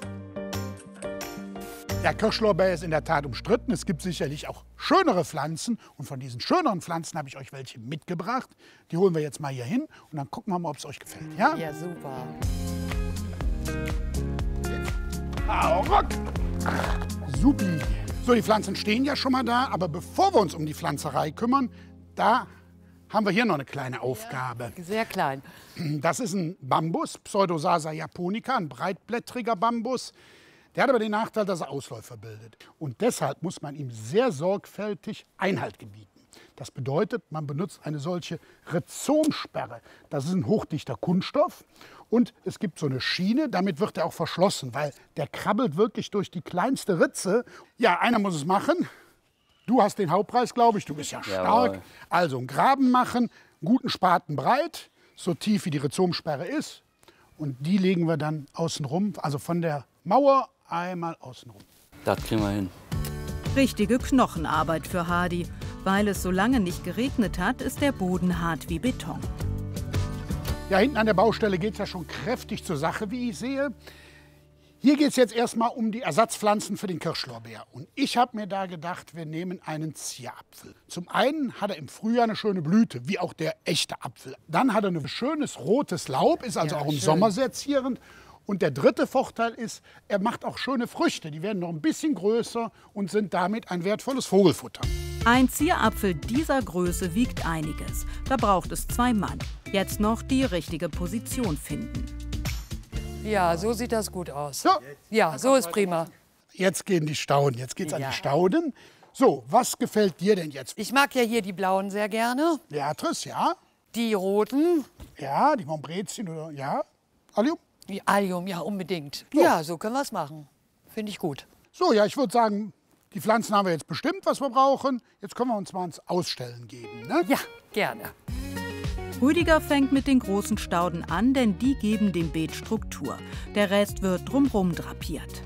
[SPEAKER 16] Der Kirschlorbeer ist in der Tat umstritten. Es gibt sicherlich auch schönere Pflanzen und von diesen schöneren Pflanzen habe ich euch welche mitgebracht. Die holen wir jetzt mal hier hin und dann gucken wir mal, ob es euch gefällt. Ja,
[SPEAKER 24] ja super.
[SPEAKER 16] Hau ruck! Supi. So, die Pflanzen stehen ja schon mal da, aber bevor wir uns um die Pflanzerei kümmern, da haben wir hier noch eine kleine Aufgabe.
[SPEAKER 24] Ja, sehr klein.
[SPEAKER 16] Das ist ein Bambus, Pseudosasa japonica, ein breitblättriger Bambus. Der hat aber den Nachteil, dass er Ausläufer bildet. Und deshalb muss man ihm sehr sorgfältig Einhalt gebieten. Das bedeutet, man benutzt eine solche Rhizomsperre. Das ist ein hochdichter Kunststoff. Und es gibt so eine Schiene, damit wird er auch verschlossen, weil der krabbelt wirklich durch die kleinste Ritze. Ja, einer muss es machen. Du hast den Hauptpreis, glaube ich. Du bist ja stark. Jawohl. Also einen Graben machen, einen guten Spaten breit, so tief wie die Rhizomsperre ist. Und die legen wir dann außen rum, also von der Mauer einmal außen rum.
[SPEAKER 3] Das kriegen wir hin.
[SPEAKER 13] Richtige Knochenarbeit für Hardy. Weil es so lange nicht geregnet hat, ist der Boden hart wie Beton.
[SPEAKER 16] Ja, hinten an der Baustelle geht es ja schon kräftig zur Sache, wie ich sehe. Hier geht es jetzt erstmal um die Ersatzpflanzen für den Kirschlorbeer. Und ich habe mir da gedacht, wir nehmen einen Zierapfel. Zum einen hat er im Frühjahr eine schöne Blüte, wie auch der echte Apfel. Dann hat er ein schönes rotes Laub, ist also ja, auch im schön. Sommer sehr zierend. Und der dritte Vorteil ist, er macht auch schöne Früchte. Die werden noch ein bisschen größer und sind damit ein wertvolles Vogelfutter.
[SPEAKER 13] Ein Zierapfel dieser Größe wiegt einiges. Da braucht es zwei Mann. Jetzt noch die richtige Position finden.
[SPEAKER 24] Ja, so sieht das gut aus. Ja, ja, so ist prima.
[SPEAKER 16] Jetzt gehen die Stauden. Jetzt geht's ja. an die Stauden. So, was gefällt dir denn jetzt?
[SPEAKER 24] Ich mag ja hier die blauen sehr gerne.
[SPEAKER 16] Beatrice, ja.
[SPEAKER 24] Die roten.
[SPEAKER 16] Ja, die Montbrezien oder ja. Allium?
[SPEAKER 24] Die Allium, ja, unbedingt. So. Ja, so können wir es machen. Finde ich gut.
[SPEAKER 16] So, ja, ich würde sagen, die Pflanzen haben wir jetzt bestimmt, was wir brauchen. Jetzt können wir uns mal ins Ausstellen geben, ne?
[SPEAKER 24] Ja, gerne.
[SPEAKER 13] Rüdiger fängt mit den großen Stauden an, denn die geben dem Beet Struktur. Der Rest wird drumherum drapiert.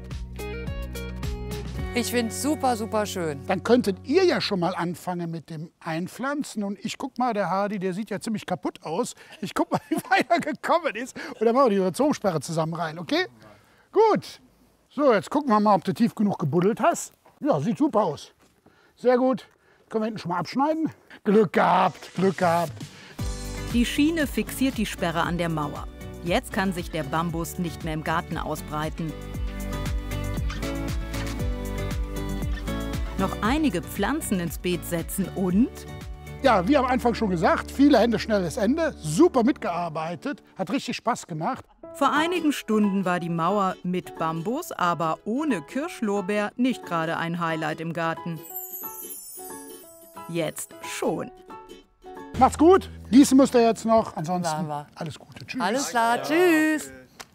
[SPEAKER 24] Ich finde es super, super schön.
[SPEAKER 16] Dann könntet ihr ja schon mal anfangen mit dem Einpflanzen. Und ich guck mal, der Hardy, der sieht ja ziemlich kaputt aus. Ich guck mal, wie weit er gekommen ist. Und dann machen wir die Rhizomsperre zusammen rein, okay? Gut. So, jetzt gucken wir mal, ob du tief genug gebuddelt hast. Ja, sieht super aus. Sehr gut. Können wir hinten schon mal abschneiden? Glück gehabt, Glück gehabt.
[SPEAKER 13] Die Schiene fixiert die Sperre an der Mauer. Jetzt kann sich der Bambus nicht mehr im Garten ausbreiten. Noch einige Pflanzen ins Beet setzen und...
[SPEAKER 16] Ja, wie am Anfang schon gesagt, viele Hände, schnelles Ende. Super mitgearbeitet, hat richtig Spaß gemacht.
[SPEAKER 13] Vor einigen Stunden war die Mauer mit Bambus, aber ohne Kirschlorbeer nicht gerade ein Highlight im Garten. Jetzt schon.
[SPEAKER 16] Macht's gut. Gießen müsst ihr jetzt noch. Ansonsten alles Gute.
[SPEAKER 24] Tschüss. Alles klar. Tschüss.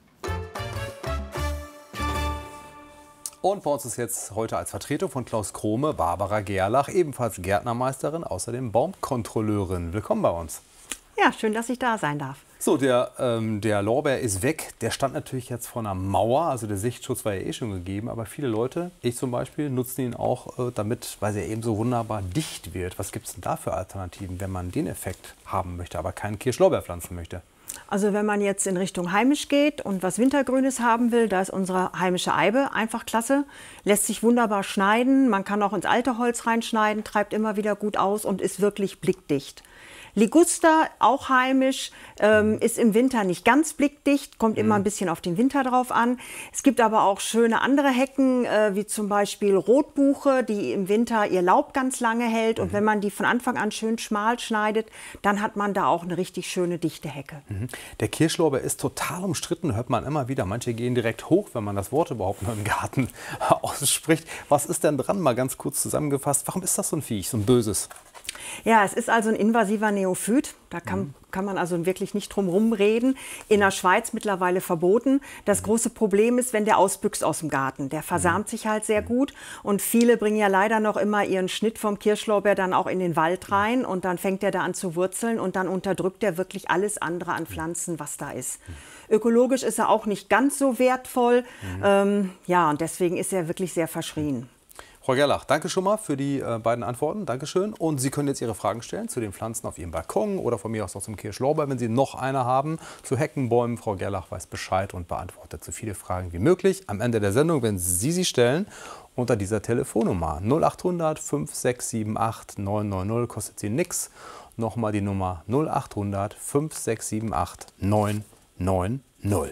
[SPEAKER 17] Und bei uns ist jetzt heute als Vertretung von Klaus Krome Barbara Gerlach, ebenfalls Gärtnermeisterin, außerdem Baumkontrolleurin. Willkommen bei uns.
[SPEAKER 6] Ja, schön, dass ich da sein darf.
[SPEAKER 17] So, der, ähm, der Lorbeer ist weg. Der stand natürlich jetzt vor einer Mauer, also der Sichtschutz war ja eh schon gegeben. Aber viele Leute, ich zum Beispiel, nutzen ihn auch äh, damit, weil er eben so wunderbar dicht wird. Was gibt es denn da für Alternativen, wenn man den Effekt haben möchte, aber keinen Kirschlorbeer pflanzen möchte?
[SPEAKER 6] Also wenn man jetzt in Richtung heimisch geht und was Wintergrünes haben will, da ist unsere heimische Eibe einfach klasse. Lässt sich wunderbar schneiden, man kann auch ins alte Holz reinschneiden, treibt immer wieder gut aus und ist wirklich blickdicht. Liguster, auch heimisch, ähm, ist im Winter nicht ganz blickdicht, kommt immer ein bisschen auf den Winter drauf an. Es gibt aber auch schöne andere Hecken, äh, wie zum Beispiel Rotbuche, die im Winter ihr Laub ganz lange hält. Und wenn man die von Anfang an schön schmal schneidet, dann hat man da auch eine richtig schöne, dichte Hecke.
[SPEAKER 17] Mhm. Der Kirschlorbeer ist total umstritten, hört man immer wieder. Manche gehen direkt hoch, wenn man das Wort überhaupt noch im Garten ausspricht. Was ist denn dran, mal ganz kurz zusammengefasst? Warum ist das so ein Viech, so ein böses?
[SPEAKER 6] Ja, es ist also ein invasiver Neophyt. Da kann, mhm. kann man also wirklich nicht drum herum reden. In der Schweiz mittlerweile verboten. Das große Problem ist, wenn der ausbüchst aus dem Garten. Der versamt sich halt sehr gut. Und viele bringen ja leider noch immer ihren Schnitt vom Kirschlorbeer dann auch in den Wald rein. Und dann fängt er da an zu wurzeln. Und dann unterdrückt er wirklich alles andere an Pflanzen, was da ist. Ökologisch ist er auch nicht ganz so wertvoll. Mhm. Ähm, ja, und deswegen ist er wirklich sehr verschrien.
[SPEAKER 17] Frau Gerlach, danke schon mal für die äh, beiden Antworten. Dankeschön. Und Sie können jetzt Ihre Fragen stellen zu den Pflanzen auf Ihrem Balkon oder von mir aus noch zum Kirschlorbeer, wenn Sie noch eine haben. Zu Heckenbäumen, Frau Gerlach weiß Bescheid und beantwortet so viele Fragen wie möglich. Am Ende der Sendung, wenn Sie sie stellen, unter dieser Telefonnummer null achthundert, fünf sechs sieben acht, neun neun null, kostet Sie nichts. Nochmal die Nummer null achthundert, fünf sechs sieben acht, neun neun null.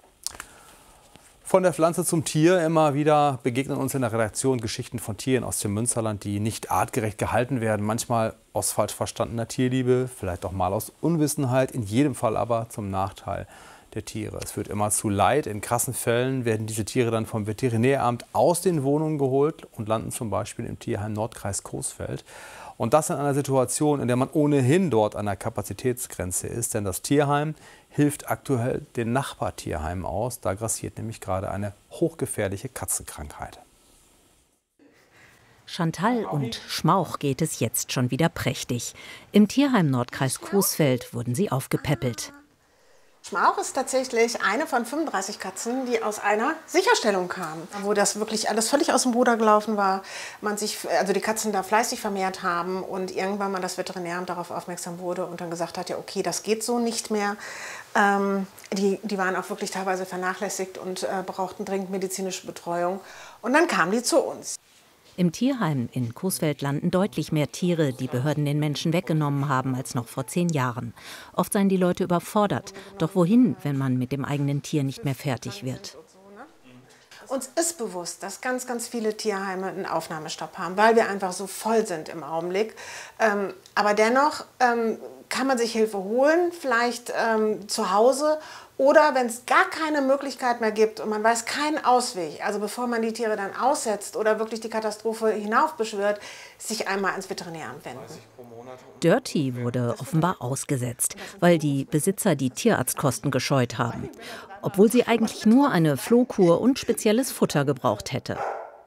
[SPEAKER 17] Von der Pflanze zum Tier. Immer wieder begegnen uns in der Redaktion Geschichten von Tieren aus dem Münsterland, die nicht artgerecht gehalten werden. Manchmal aus falsch verstandener Tierliebe, vielleicht auch mal aus Unwissenheit, in jedem Fall aber zum Nachteil der Tiere. Es führt immer zu Leid. In krassen Fällen werden diese Tiere dann vom Veterinäramt aus den Wohnungen geholt und landen zum Beispiel im Tierheim Nordkreis Coesfeld. Und das in einer Situation, in der man ohnehin dort an der Kapazitätsgrenze ist. Denn das Tierheim hilft aktuell den Nachbartierheimen aus. Da grassiert nämlich gerade eine hochgefährliche Katzenkrankheit.
[SPEAKER 3] Chantal und Schmauch geht es jetzt schon wieder prächtig. Im Tierheim Nordkreis Coesfeld wurden sie aufgepäppelt.
[SPEAKER 7] Schmauch ist tatsächlich eine von fünfunddreißig Katzen, die aus einer Sicherstellung kamen, wo das wirklich alles völlig aus dem Ruder gelaufen war. Man sich, also die Katzen da fleißig vermehrt haben und irgendwann mal das Veterinäramt darauf aufmerksam wurde und dann gesagt hat, ja okay, das geht so nicht mehr. Ähm, die, die waren auch wirklich teilweise vernachlässigt und äh, brauchten dringend medizinische Betreuung. Und dann kamen die zu uns.
[SPEAKER 3] Im Tierheim in Coesfeld landen deutlich mehr Tiere, die Behörden den Menschen weggenommen haben, als noch vor zehn Jahren. Oft seien die Leute überfordert. Doch wohin, wenn man mit dem eigenen Tier nicht mehr fertig wird?
[SPEAKER 7] Uns ist bewusst, dass ganz, ganz viele Tierheime einen Aufnahmestopp haben, weil wir einfach so voll sind im Augenblick. Ähm, aber dennoch ähm, kann man sich Hilfe holen, vielleicht ähm, zu Hause. Oder wenn es gar keine Möglichkeit mehr gibt und man weiß keinen Ausweg, also bevor man die Tiere dann aussetzt oder wirklich die Katastrophe hinaufbeschwört, sich einmal ans Veterinäramt wenden.
[SPEAKER 3] Dirty wurde offenbar ausgesetzt, weil die Besitzer die Tierarztkosten gescheut haben. Obwohl sie eigentlich nur eine Flohkur und spezielles Futter gebraucht hätte.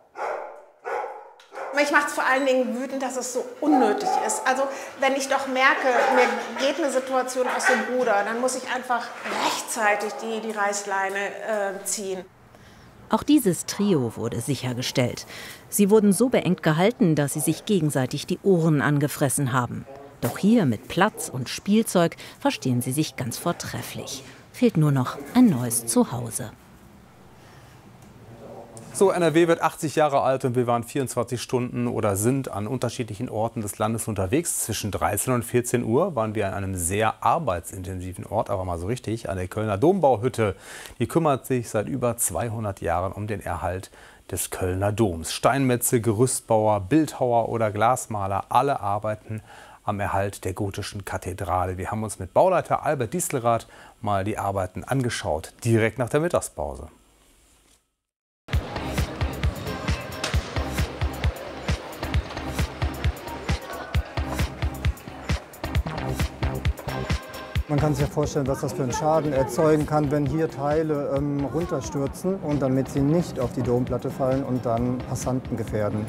[SPEAKER 7] Mich macht es vor allen Dingen wütend, dass es so unnötig ist. Also wenn ich doch merke, mir geht eine Situation aus dem Ruder, dann muss ich einfach rechtzeitig die, die Reißleine äh, ziehen.
[SPEAKER 3] Auch dieses Trio wurde sichergestellt. Sie wurden so beengt gehalten, dass sie sich gegenseitig die Ohren angefressen haben. Doch hier mit Platz und Spielzeug verstehen sie sich ganz vortrefflich. Fehlt nur noch ein neues Zuhause.
[SPEAKER 17] So, N R W wird achtzig Jahre alt und wir waren vierundzwanzig Stunden oder sind an unterschiedlichen Orten des Landes unterwegs. Zwischen dreizehn und vierzehn Uhr waren wir an einem sehr arbeitsintensiven Ort, aber mal so richtig, an der Kölner Dombauhütte. Die kümmert sich seit über zweihundert Jahren um den Erhalt des Kölner Doms. Steinmetze, Gerüstbauer, Bildhauer oder Glasmaler, alle arbeiten am Erhalt der gotischen Kathedrale. Wir haben uns mit Bauleiter Albert Distelrath mal die Arbeiten angeschaut, direkt nach der Mittagspause.
[SPEAKER 9] Man kann sich ja vorstellen, was das für einen Schaden erzeugen kann, wenn hier Teile ähm, runterstürzen und damit sie nicht auf die Domplatte fallen und dann Passanten gefährden.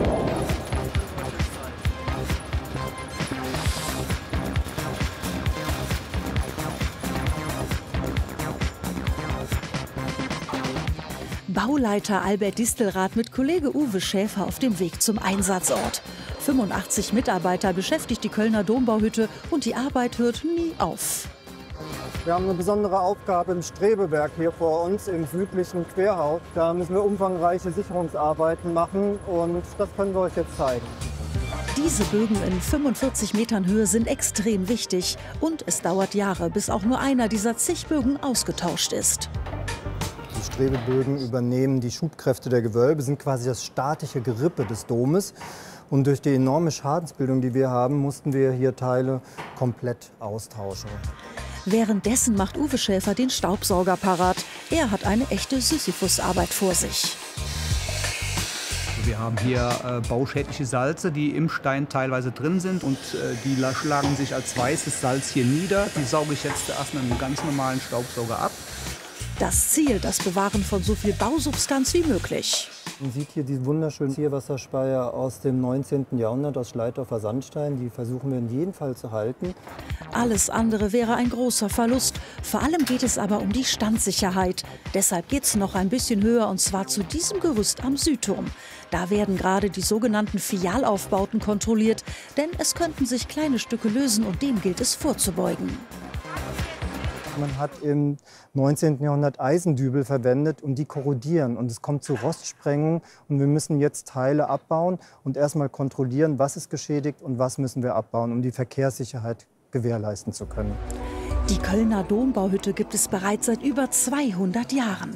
[SPEAKER 10] Bauleiter Albert Distelrath mit Kollege Uwe Schäfer auf dem Weg zum Einsatzort. fünfundachtzig Mitarbeiter beschäftigt die Kölner Dombauhütte und die Arbeit hört nie auf.
[SPEAKER 9] Wir haben eine besondere Aufgabe im Strebewerk hier vor uns im südlichen Querhaus. Da müssen wir umfangreiche Sicherungsarbeiten machen und das können wir euch jetzt zeigen.
[SPEAKER 10] Diese Bögen in fünfundvierzig Metern Höhe sind extrem wichtig und es dauert Jahre, bis auch nur einer dieser zig Bögen ausgetauscht ist.
[SPEAKER 9] Die Strebebögen übernehmen die Schubkräfte der Gewölbe, sind quasi das statische Gerippe des Domes. Und durch die enorme Schadensbildung, die wir haben, mussten wir hier Teile komplett austauschen.
[SPEAKER 10] Währenddessen macht Uwe Schäfer den Staubsauger parat. Er hat eine echte Sisyphus-Arbeit vor sich.
[SPEAKER 8] Wir haben hier äh, bauschädliche Salze, die im Stein teilweise drin sind. Und äh, die schlagen sich als weißes Salz hier nieder. Die sauge ich jetzt erst mit einem ganz normalen Staubsauger ab.
[SPEAKER 10] Das Ziel, das Bewahren von so viel Bausubstanz wie möglich.
[SPEAKER 9] Man sieht hier die wunderschönen Tierwasserspeier aus dem neunzehnten Jahrhundert aus Schleitdorfer Sandstein. Die versuchen wir in jedem Fall zu halten.
[SPEAKER 10] Alles andere wäre ein großer Verlust. Vor allem geht es aber um die Standsicherheit. Deshalb geht es noch ein bisschen höher, und zwar zu diesem Gerüst am Südturm. Da werden gerade die sogenannten Fialaufbauten kontrolliert, denn es könnten sich kleine Stücke lösen und dem gilt es vorzubeugen.
[SPEAKER 9] Man hat im neunzehnten Jahrhundert Eisendübel verwendet und die korrodieren. Und es kommt zu Rostsprengung und wir müssen jetzt Teile abbauen und erstmal kontrollieren, was ist geschädigt und was müssen wir abbauen, um die Verkehrssicherheit gewährleisten zu können.
[SPEAKER 10] Die Kölner Dombauhütte gibt es bereits seit über zweihundert Jahren.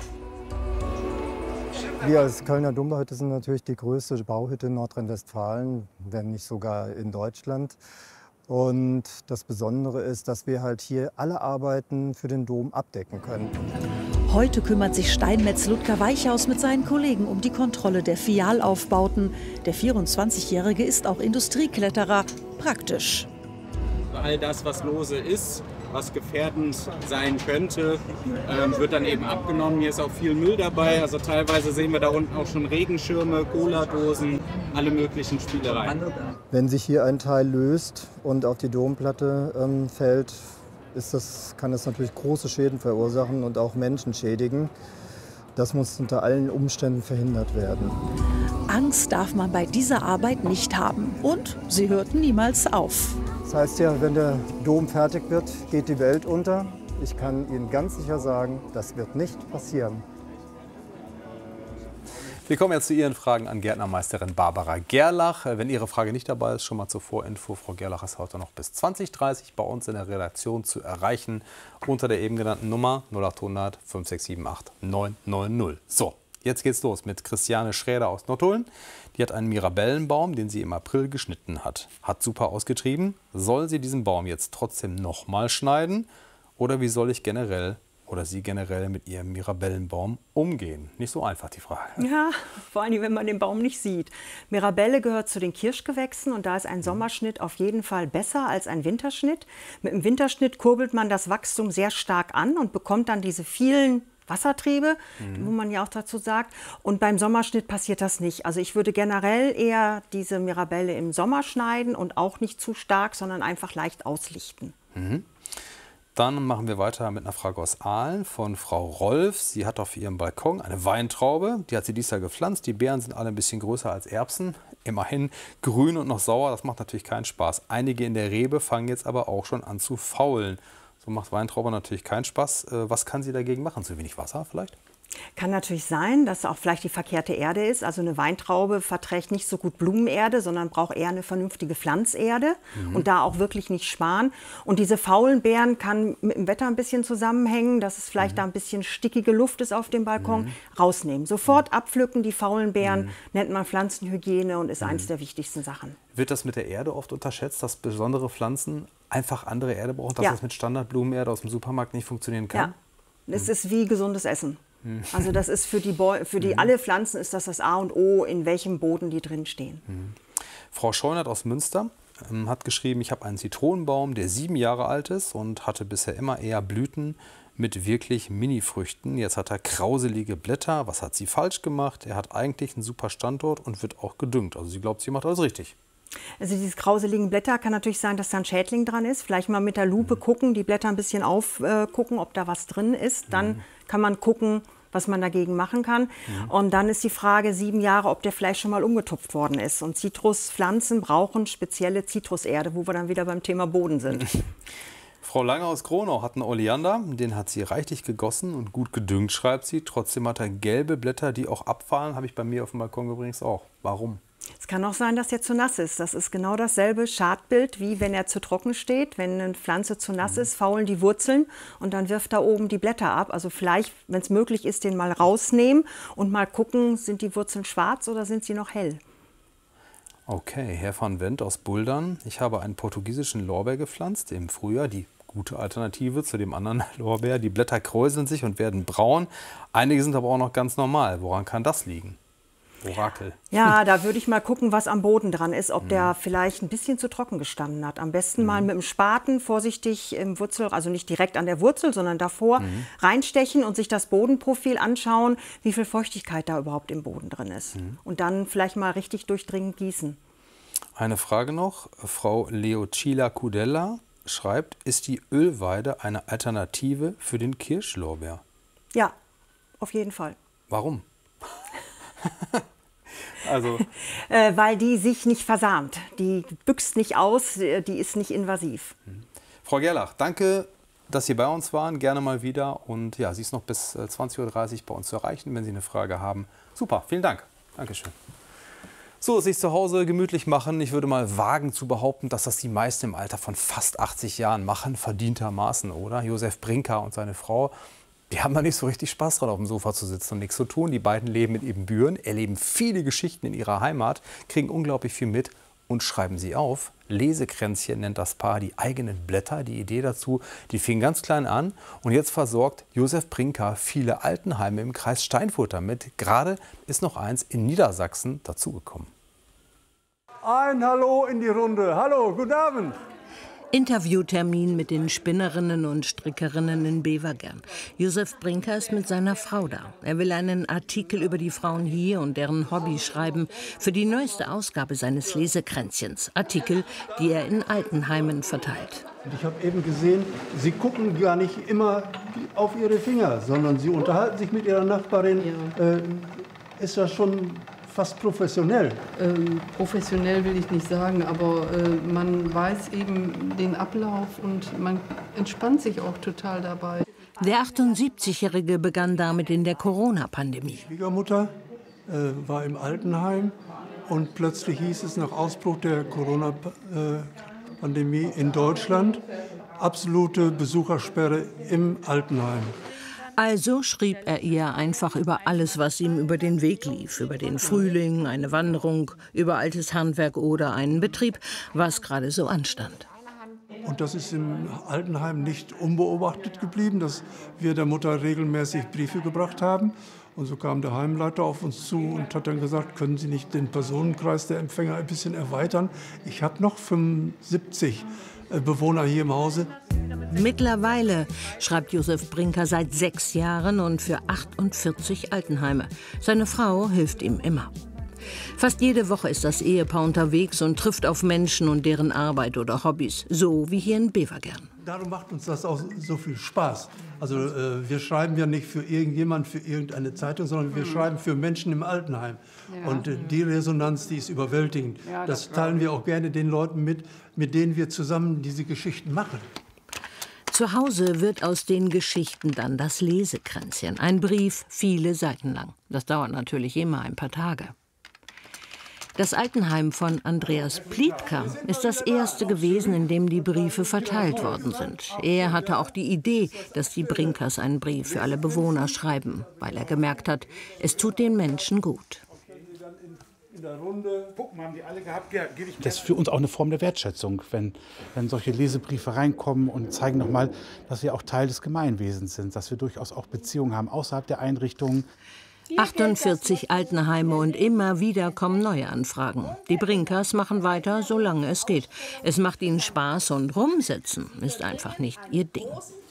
[SPEAKER 9] Wir als Kölner Dombauhütte sind natürlich die größte Bauhütte in Nordrhein-Westfalen, wenn nicht sogar in Deutschland. Und das Besondere ist, dass wir halt hier alle Arbeiten für den Dom abdecken können.
[SPEAKER 10] Heute kümmert sich Steinmetz Ludger Weichhaus mit seinen Kollegen um die Kontrolle der Fialaufbauten. Der vierundzwanzigjährige ist auch Industriekletterer. Praktisch.
[SPEAKER 2] All das, was lose ist, was gefährdend sein könnte, ähm, wird dann eben abgenommen. Hier ist auch viel Müll dabei. Also teilweise sehen wir da unten auch schon Regenschirme, Cola-Dosen, alle möglichen Spielereien.
[SPEAKER 9] Wenn sich hier ein Teil löst und auf die Domplatte ähm, fällt, ist das, kann das natürlich große Schäden verursachen und auch Menschen schädigen. Das muss unter allen Umständen verhindert werden.
[SPEAKER 10] Angst darf man bei dieser Arbeit nicht haben. Und sie hört niemals auf.
[SPEAKER 9] Das heißt ja, wenn der Dom fertig wird, geht die Welt unter. Ich kann Ihnen ganz sicher sagen, das wird nicht passieren.
[SPEAKER 17] Wir kommen jetzt zu Ihren Fragen an Gärtnermeisterin Barbara Gerlach. Wenn Ihre Frage nicht dabei ist, schon mal zur Vorinfo. Frau Gerlach ist heute noch bis zwanzig Uhr dreißig bei uns in der Redaktion zu erreichen unter der eben genannten Nummer null acht hundert fünf sechs sieben acht neun neun null. So, jetzt geht's los mit Christiane Schräder aus Nottuln. Die hat einen Mirabellenbaum, den sie im April geschnitten hat. Hat super ausgetrieben. Soll sie diesen Baum jetzt trotzdem noch mal schneiden? Oder wie soll ich generell oder sie generell mit ihrem Mirabellenbaum umgehen? Nicht so einfach, die Frage.
[SPEAKER 6] Ja, vor allem, wenn man den Baum nicht sieht. Mirabelle gehört zu den Kirschgewächsen und da ist ein Sommerschnitt auf jeden Fall besser als ein Winterschnitt. Mit dem Winterschnitt kurbelt man das Wachstum sehr stark an und bekommt dann diese vielen Wassertriebe, mhm. wo man ja auch dazu sagt. Und beim Sommerschnitt passiert das nicht. Also ich würde generell eher diese Mirabelle im Sommer schneiden und auch nicht zu stark, sondern einfach leicht auslichten.
[SPEAKER 17] Mhm. Dann machen wir weiter mit einer Frage aus Aalen von Frau Rolf. Sie hat auf ihrem Balkon eine Weintraube. Die hat sie dieses Jahr gepflanzt. Die Beeren sind alle ein bisschen größer als Erbsen. Immerhin grün und noch sauer. Das macht natürlich keinen Spaß. Einige in der Rebe fangen jetzt aber auch schon an zu faulen. So macht Weintraube natürlich keinen Spaß. Was kann sie dagegen machen? Zu wenig Wasser vielleicht?
[SPEAKER 6] Kann natürlich sein, dass auch vielleicht die verkehrte Erde ist. Also eine Weintraube verträgt nicht so gut Blumenerde, sondern braucht eher eine vernünftige Pflanzerde mhm. und da auch wirklich nicht sparen. Und diese faulen Beeren kann mit dem Wetter ein bisschen zusammenhängen, dass es vielleicht mhm. da ein bisschen stickige Luft ist auf dem Balkon. Mhm. Rausnehmen. Sofort mhm. abpflücken, die faulen Beeren, mhm. nennt man Pflanzenhygiene und ist mhm. eins der wichtigsten Sachen.
[SPEAKER 17] Wird das mit der Erde oft unterschätzt, dass besondere Pflanzen einfach andere Erde brauchen, dass
[SPEAKER 6] ja.
[SPEAKER 17] das mit Standardblumenerde aus dem Supermarkt nicht funktionieren kann?
[SPEAKER 6] Ja, es mhm. ist wie gesundes Essen. Also das ist für die, Bo für die mhm. alle Pflanzen ist das das A und O, in welchem Boden die drin stehen.
[SPEAKER 17] Mhm. Frau Scheunert aus Münster ähm, hat geschrieben, ich habe einen Zitronenbaum, der sieben Jahre alt ist und hatte bisher immer eher Blüten mit wirklich Mini-Früchten. Jetzt hat er krauselige Blätter. Was hat sie falsch gemacht? Er hat eigentlich einen super Standort und wird auch gedüngt. Also sie glaubt, sie macht alles richtig.
[SPEAKER 6] Also diese krauseligen Blätter kann natürlich sein, dass da ein Schädling dran ist. Vielleicht mal mit der Lupe mhm. gucken, die Blätter ein bisschen aufgucken, äh, ob da was drin ist. Dann mhm. kann man gucken, was man dagegen machen kann. Mhm. Und dann ist die Frage, sieben Jahre, ob der vielleicht schon mal umgetupft worden ist. Und Zitruspflanzen brauchen spezielle Zitruserde, wo wir dann wieder beim Thema Boden sind.
[SPEAKER 17] Frau Lange aus Gronau hat einen Oleander, den hat sie reichlich gegossen und gut gedüngt, schreibt sie. Trotzdem hat er gelbe Blätter, die auch abfallen, habe ich bei mir auf dem Balkon übrigens auch. Warum?
[SPEAKER 6] Es kann auch sein, dass er zu nass ist. Das ist genau dasselbe Schadbild, wie wenn er zu trocken steht. Wenn eine Pflanze zu nass ist, faulen die Wurzeln und dann wirft da oben die Blätter ab. Also vielleicht, wenn es möglich ist, den mal rausnehmen und mal gucken, sind die Wurzeln schwarz oder sind sie noch hell?
[SPEAKER 17] Okay, Herr van Wendt aus Buldern. Ich habe einen portugiesischen Lorbeer gepflanzt im Frühjahr. Die gute Alternative zu dem anderen Lorbeer. Die Blätter kräuseln sich und werden braun. Einige sind aber auch noch ganz normal. Woran kann das liegen? Orakel.
[SPEAKER 6] Ja, da würde ich mal gucken, was am Boden dran ist, ob der vielleicht ein bisschen zu trocken gestanden hat. Am besten mhm. mal mit dem Spaten vorsichtig im Wurzel, also nicht direkt an der Wurzel, sondern davor mhm. reinstechen und sich das Bodenprofil anschauen, wie viel Feuchtigkeit da überhaupt im Boden drin ist. Mhm. Und dann vielleicht mal richtig durchdringend gießen.
[SPEAKER 17] Eine Frage noch. Frau Leocila Kudella schreibt, ist die Ölweide eine Alternative für den Kirschlorbeer?
[SPEAKER 6] Ja, auf jeden Fall.
[SPEAKER 17] Warum? Also.
[SPEAKER 6] äh, weil die sich nicht versamt. Die büchst nicht aus, die ist nicht invasiv.
[SPEAKER 17] Frau Gerlach, danke, dass Sie bei uns waren. Gerne mal wieder. Und ja, sie ist noch bis zwanzig Uhr dreißig bei uns zu erreichen, wenn Sie eine Frage haben. Super, vielen Dank. Dankeschön. So, sich zu Hause gemütlich machen. Ich würde mal wagen zu behaupten, dass das die meisten im Alter von fast achtzig Jahren machen, verdientermaßen, oder? Josef Brinker und seine Frau, die haben da nicht so richtig Spaß dran, auf dem Sofa zu sitzen und nichts zu tun. Die beiden leben in Ibbenbüren, erleben viele Geschichten in ihrer Heimat, kriegen unglaublich viel mit und schreiben sie auf. Lesekränzchen nennt das Paar die eigenen Blätter. Die Idee dazu, die fing ganz klein an. Und jetzt versorgt Josef Brinker viele Altenheime im Kreis Steinfurt damit. Gerade ist noch eins in Niedersachsen dazugekommen.
[SPEAKER 11] Ein Hallo in die Runde. Hallo, guten Abend.
[SPEAKER 12] Interviewtermin mit den Spinnerinnen und Strickerinnen in Bevergern. Josef Brinker ist mit seiner Frau da. Er will einen Artikel über die Frauen hier und deren Hobby schreiben für die neueste Ausgabe seines Lesekränzchens. Artikel, die er in Altenheimen verteilt.
[SPEAKER 11] Ich habe eben gesehen, Sie gucken gar nicht immer auf Ihre Finger, sondern Sie unterhalten sich mit Ihrer Nachbarin. Ja. Äh, ist das schon fast professionell?
[SPEAKER 18] Ähm, professionell will ich nicht sagen, aber äh, man weiß eben den Ablauf und man entspannt sich auch total dabei.
[SPEAKER 12] Der achtundsiebzigjährige begann damit in der Corona-Pandemie.
[SPEAKER 11] Die Schwiegermutter äh, war im Altenheim und plötzlich hieß es nach Ausbruch der Corona-Pandemie in Deutschland, absolute Besuchersperre im Altenheim.
[SPEAKER 12] Also schrieb er ihr einfach über alles, was ihm über den Weg lief. Über den Frühling, eine Wanderung, über altes Handwerk oder einen Betrieb, was gerade so anstand.
[SPEAKER 11] Und das ist im Altenheim nicht unbeobachtet geblieben, dass wir der Mutter regelmäßig Briefe gebracht haben. Und so kam der Heimleiter auf uns zu und hat dann gesagt, können Sie nicht den Personenkreis der Empfänger ein bisschen erweitern? Ich habe noch fünfundsiebzig Bewohner hier im Hause.
[SPEAKER 12] Mittlerweile schreibt Josef Brinker seit sechs Jahren und für achtundvierzig Altenheime. Seine Frau hilft ihm immer. Fast jede Woche ist das Ehepaar unterwegs und trifft auf Menschen und deren Arbeit oder Hobbys, so wie hier in Bevergern.
[SPEAKER 11] Darum macht uns das auch so viel Spaß. Also äh, wir schreiben ja nicht für irgendjemand, für irgendeine Zeitung, sondern wir schreiben für Menschen im Altenheim. Ja. Und äh, die Resonanz, die ist überwältigend. Ja, das, das teilen wir auch gerne den Leuten mit, mit denen wir zusammen diese Geschichten machen.
[SPEAKER 12] Zu Hause wird aus den Geschichten dann das Lesekränzchen. Ein Brief, viele Seiten lang. Das dauert natürlich immer ein paar Tage. Das Altenheim von Andreas Plietka ist das erste gewesen, in dem die Briefe verteilt worden sind. Er hatte auch die Idee, dass die Brinkers einen Brief für alle Bewohner schreiben, weil er gemerkt hat, es tut den Menschen gut.
[SPEAKER 21] Das ist für uns auch eine Form der Wertschätzung, wenn, wenn solche Lesebriefe reinkommen und zeigen nochmal, dass wir auch Teil des Gemeinwesens sind, dass wir durchaus auch Beziehungen haben außerhalb der Einrichtungen.
[SPEAKER 12] achtundvierzig Altenheime und immer wieder kommen neue Anfragen. Die Brinkers machen weiter, solange es geht. Es macht ihnen Spaß und rumsitzen ist einfach nicht ihr Ding.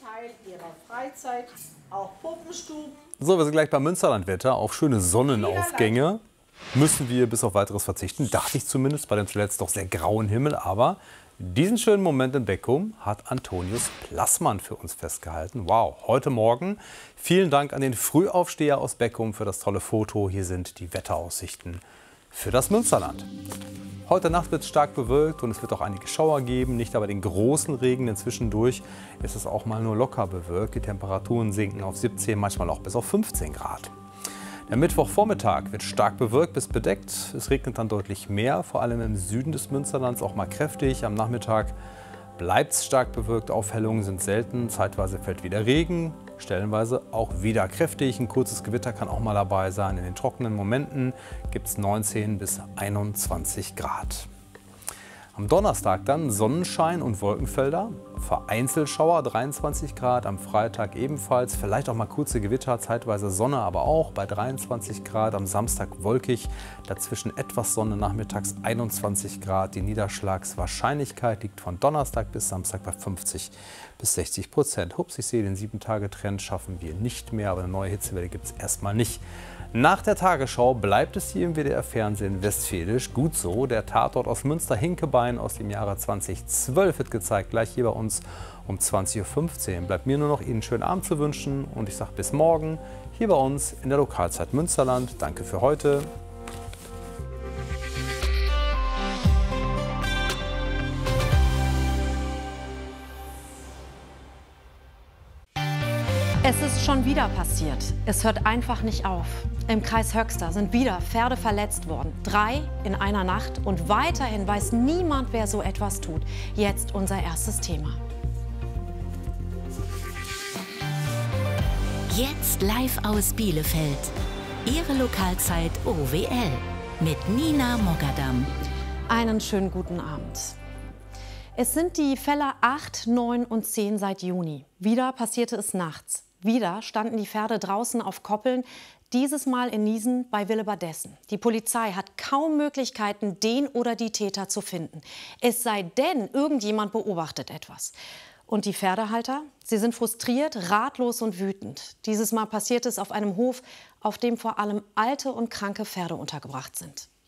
[SPEAKER 17] So, wir sind gleich beim Münsterlandwetter. Auf schöne Sonnenaufgänge müssen wir bis auf Weiteres verzichten. Dachte ich zumindest, bei dem zuletzt doch sehr grauen Himmel. Aber diesen schönen Moment in Beckum hat Antonius Plassmann für uns festgehalten. Wow, heute Morgen. Vielen Dank an den Frühaufsteher aus Beckum für das tolle Foto. Hier sind die Wetteraussichten für das Münsterland. Heute Nacht wird es stark bewölkt und es wird auch einige Schauer geben. Nicht aber den großen Regen, denn zwischendurch ist es auch mal nur locker bewölkt. Die Temperaturen sinken auf siebzehn, manchmal auch bis auf fünfzehn Grad. Der Mittwochvormittag wird stark bewölkt bis bedeckt. Es regnet dann deutlich mehr, vor allem im Süden des Münsterlands auch mal kräftig. Am Nachmittag bleibt es stark bewölkt, Aufhellungen sind selten. Zeitweise fällt wieder Regen, stellenweise auch wieder kräftig. Ein kurzes Gewitter kann auch mal dabei sein. In den trockenen Momenten gibt es neunzehn bis einundzwanzig Grad. Am Donnerstag dann Sonnenschein und Wolkenfelder, vereinzelt Schauer, dreiundzwanzig Grad. Am Freitag ebenfalls, vielleicht auch mal kurze Gewitter, zeitweise Sonne, aber auch bei dreiundzwanzig Grad. Am Samstag wolkig, dazwischen etwas Sonne, nachmittags einundzwanzig Grad. Die Niederschlagswahrscheinlichkeit liegt von Donnerstag bis Samstag bei fünfzig bis sechzig Prozent. Hups, ich sehe, den sieben Tage Trend schaffen wir nicht mehr, aber eine neue Hitzewelle gibt es erstmal nicht. Nach der Tagesschau bleibt es hier im W D R-Fernsehen westfälisch. Gut so, der Tatort aus Münster-Hinkebein aus dem Jahre zweitausendzwölf wird gezeigt, gleich hier bei uns um zwanzig Uhr fünfzehn. Bleibt mir nur noch Ihnen einen schönen Abend zu wünschen und ich sage bis morgen hier bei uns in der Lokalzeit Münsterland. Danke für heute.
[SPEAKER 25] Es ist schon wieder passiert. Es hört einfach nicht auf. Im Kreis Höxter sind wieder Pferde verletzt worden. Drei in einer Nacht und weiterhin weiß niemand, wer so etwas tut. Jetzt unser erstes Thema.
[SPEAKER 26] Jetzt live aus Bielefeld. Ihre Lokalzeit O W L mit Nina Mogadam.
[SPEAKER 25] Einen schönen guten Abend. Es sind die Fälle acht, neun und zehn seit Juni. Wieder passierte es nachts. Wieder standen die Pferde draußen auf Koppeln, dieses Mal in Niesen bei Willebadessen. Die Polizei hat kaum Möglichkeiten, den oder die Täter zu finden. Es sei denn, irgendjemand beobachtet etwas. Und die Pferdehalter? Sie sind frustriert, ratlos und wütend. Dieses Mal passiert es auf einem Hof, auf dem vor allem alte und kranke Pferde untergebracht sind.